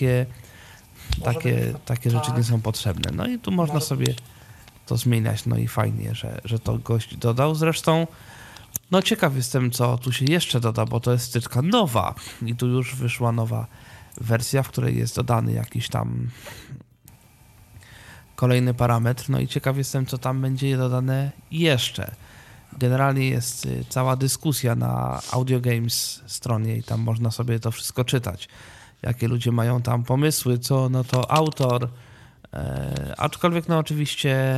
[SPEAKER 4] rzeczy nie są potrzebne. No i tu można sobie to zmieniać, no i fajnie, że to gość dodał. Zresztą, no ciekaw jestem, co tu się jeszcze doda, bo to jest wtyczka nowa i tu już wyszła nowa wersja, w której jest dodany jakiś tam kolejny parametr, no i ciekaw jestem, co tam będzie dodane jeszcze. Generalnie jest cała dyskusja na Audio Games stronie i tam można sobie to wszystko czytać. Jakie ludzie mają tam pomysły, co no to autor, aczkolwiek no oczywiście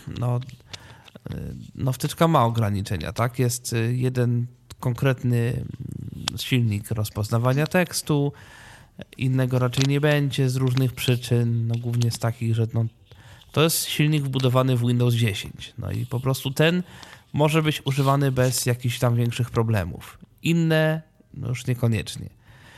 [SPEAKER 4] no wtyczka ma ograniczenia, tak? Jest jeden konkretny silnik rozpoznawania tekstu, innego raczej nie będzie z różnych przyczyn, no głównie z takich, że no, to jest silnik wbudowany w Windows 10, no i po prostu ten może być używany bez jakichś tam większych problemów. Inne no już niekoniecznie.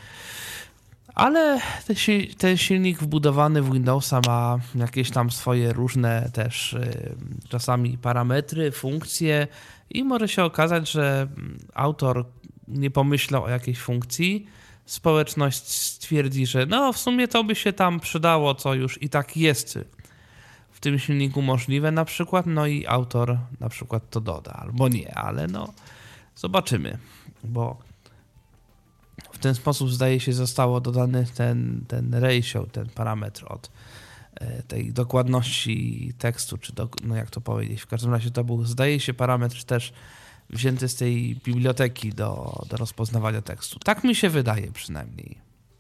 [SPEAKER 4] Ale ten silnik wbudowany w Windowsa ma jakieś tam swoje różne też czasami parametry, funkcje i może się okazać, że autor nie pomyślał o jakiejś funkcji, społeczność stwierdzi, że no w sumie to by się tam przydało, co już i tak jest w tym silniku możliwe na przykład, no i autor na przykład to doda, albo nie, ale no zobaczymy, bo w ten sposób zdaje się zostało dodany ten ratio, ten parametr od tej dokładności tekstu, czy no jak to powiedzieć, w każdym razie to był, zdaje się, parametr też wzięty z tej biblioteki do rozpoznawania tekstu. Tak mi się wydaje przynajmniej.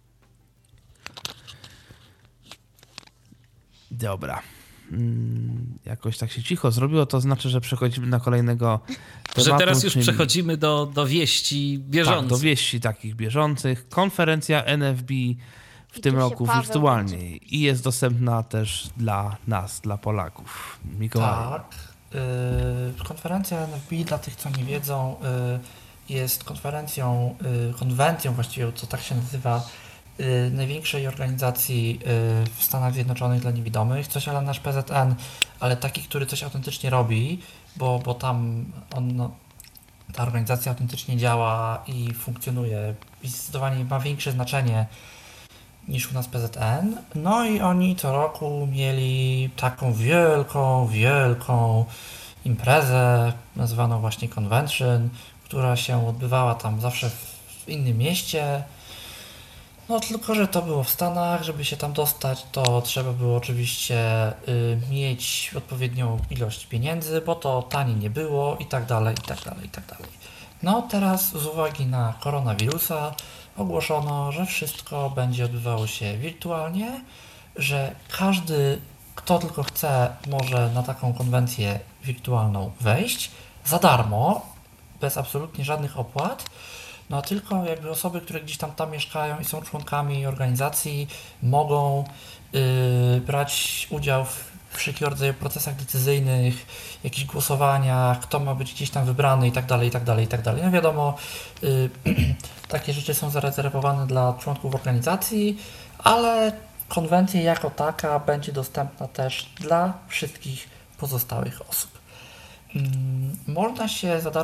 [SPEAKER 4] Dobra. Jakoś tak się cicho zrobiło, to znaczy, że przechodzimy na kolejnego tematu.
[SPEAKER 7] Że teraz już przechodzimy do wieści bieżących.
[SPEAKER 4] Tak, do wieści takich bieżących. Konferencja NFB w tym roku wirtualnie i jest dostępna też dla nas, dla Polaków. Mikołaj.
[SPEAKER 8] Tak. Konferencja NFB, dla tych, co nie wiedzą, jest konwencją właściwie, co tak się nazywa, największej organizacji w Stanach Zjednoczonych dla niewidomych, coś ale nasz PZN, ale taki, który coś autentycznie robi, bo tam ta organizacja autentycznie działa i funkcjonuje i zdecydowanie ma większe znaczenie niż u nas PZN. No i oni co roku mieli taką wielką imprezę nazywaną właśnie Convention, która się odbywała tam zawsze w innym mieście. No tylko, że to było w Stanach, żeby się tam dostać, to trzeba było oczywiście mieć odpowiednią ilość pieniędzy, bo to taniej nie było i tak dalej, i tak dalej, i tak dalej. No teraz z uwagi na koronawirusa ogłoszono, że wszystko będzie odbywało się wirtualnie, że każdy, kto tylko chce, może na taką konwencję wirtualną wejść za darmo, bez absolutnie żadnych opłat. No tylko jakby osoby, które gdzieś tam mieszkają i są członkami organizacji, mogą brać udział w wszelkiego rodzaju procesach decyzyjnych, jakichś głosowaniach, kto ma być gdzieś tam wybrany i tak dalej, i tak dalej, i tak dalej. No wiadomo, takie rzeczy są zarezerwowane dla członków organizacji, ale konwencja jako taka będzie dostępna też dla wszystkich pozostałych osób. Można się za darmo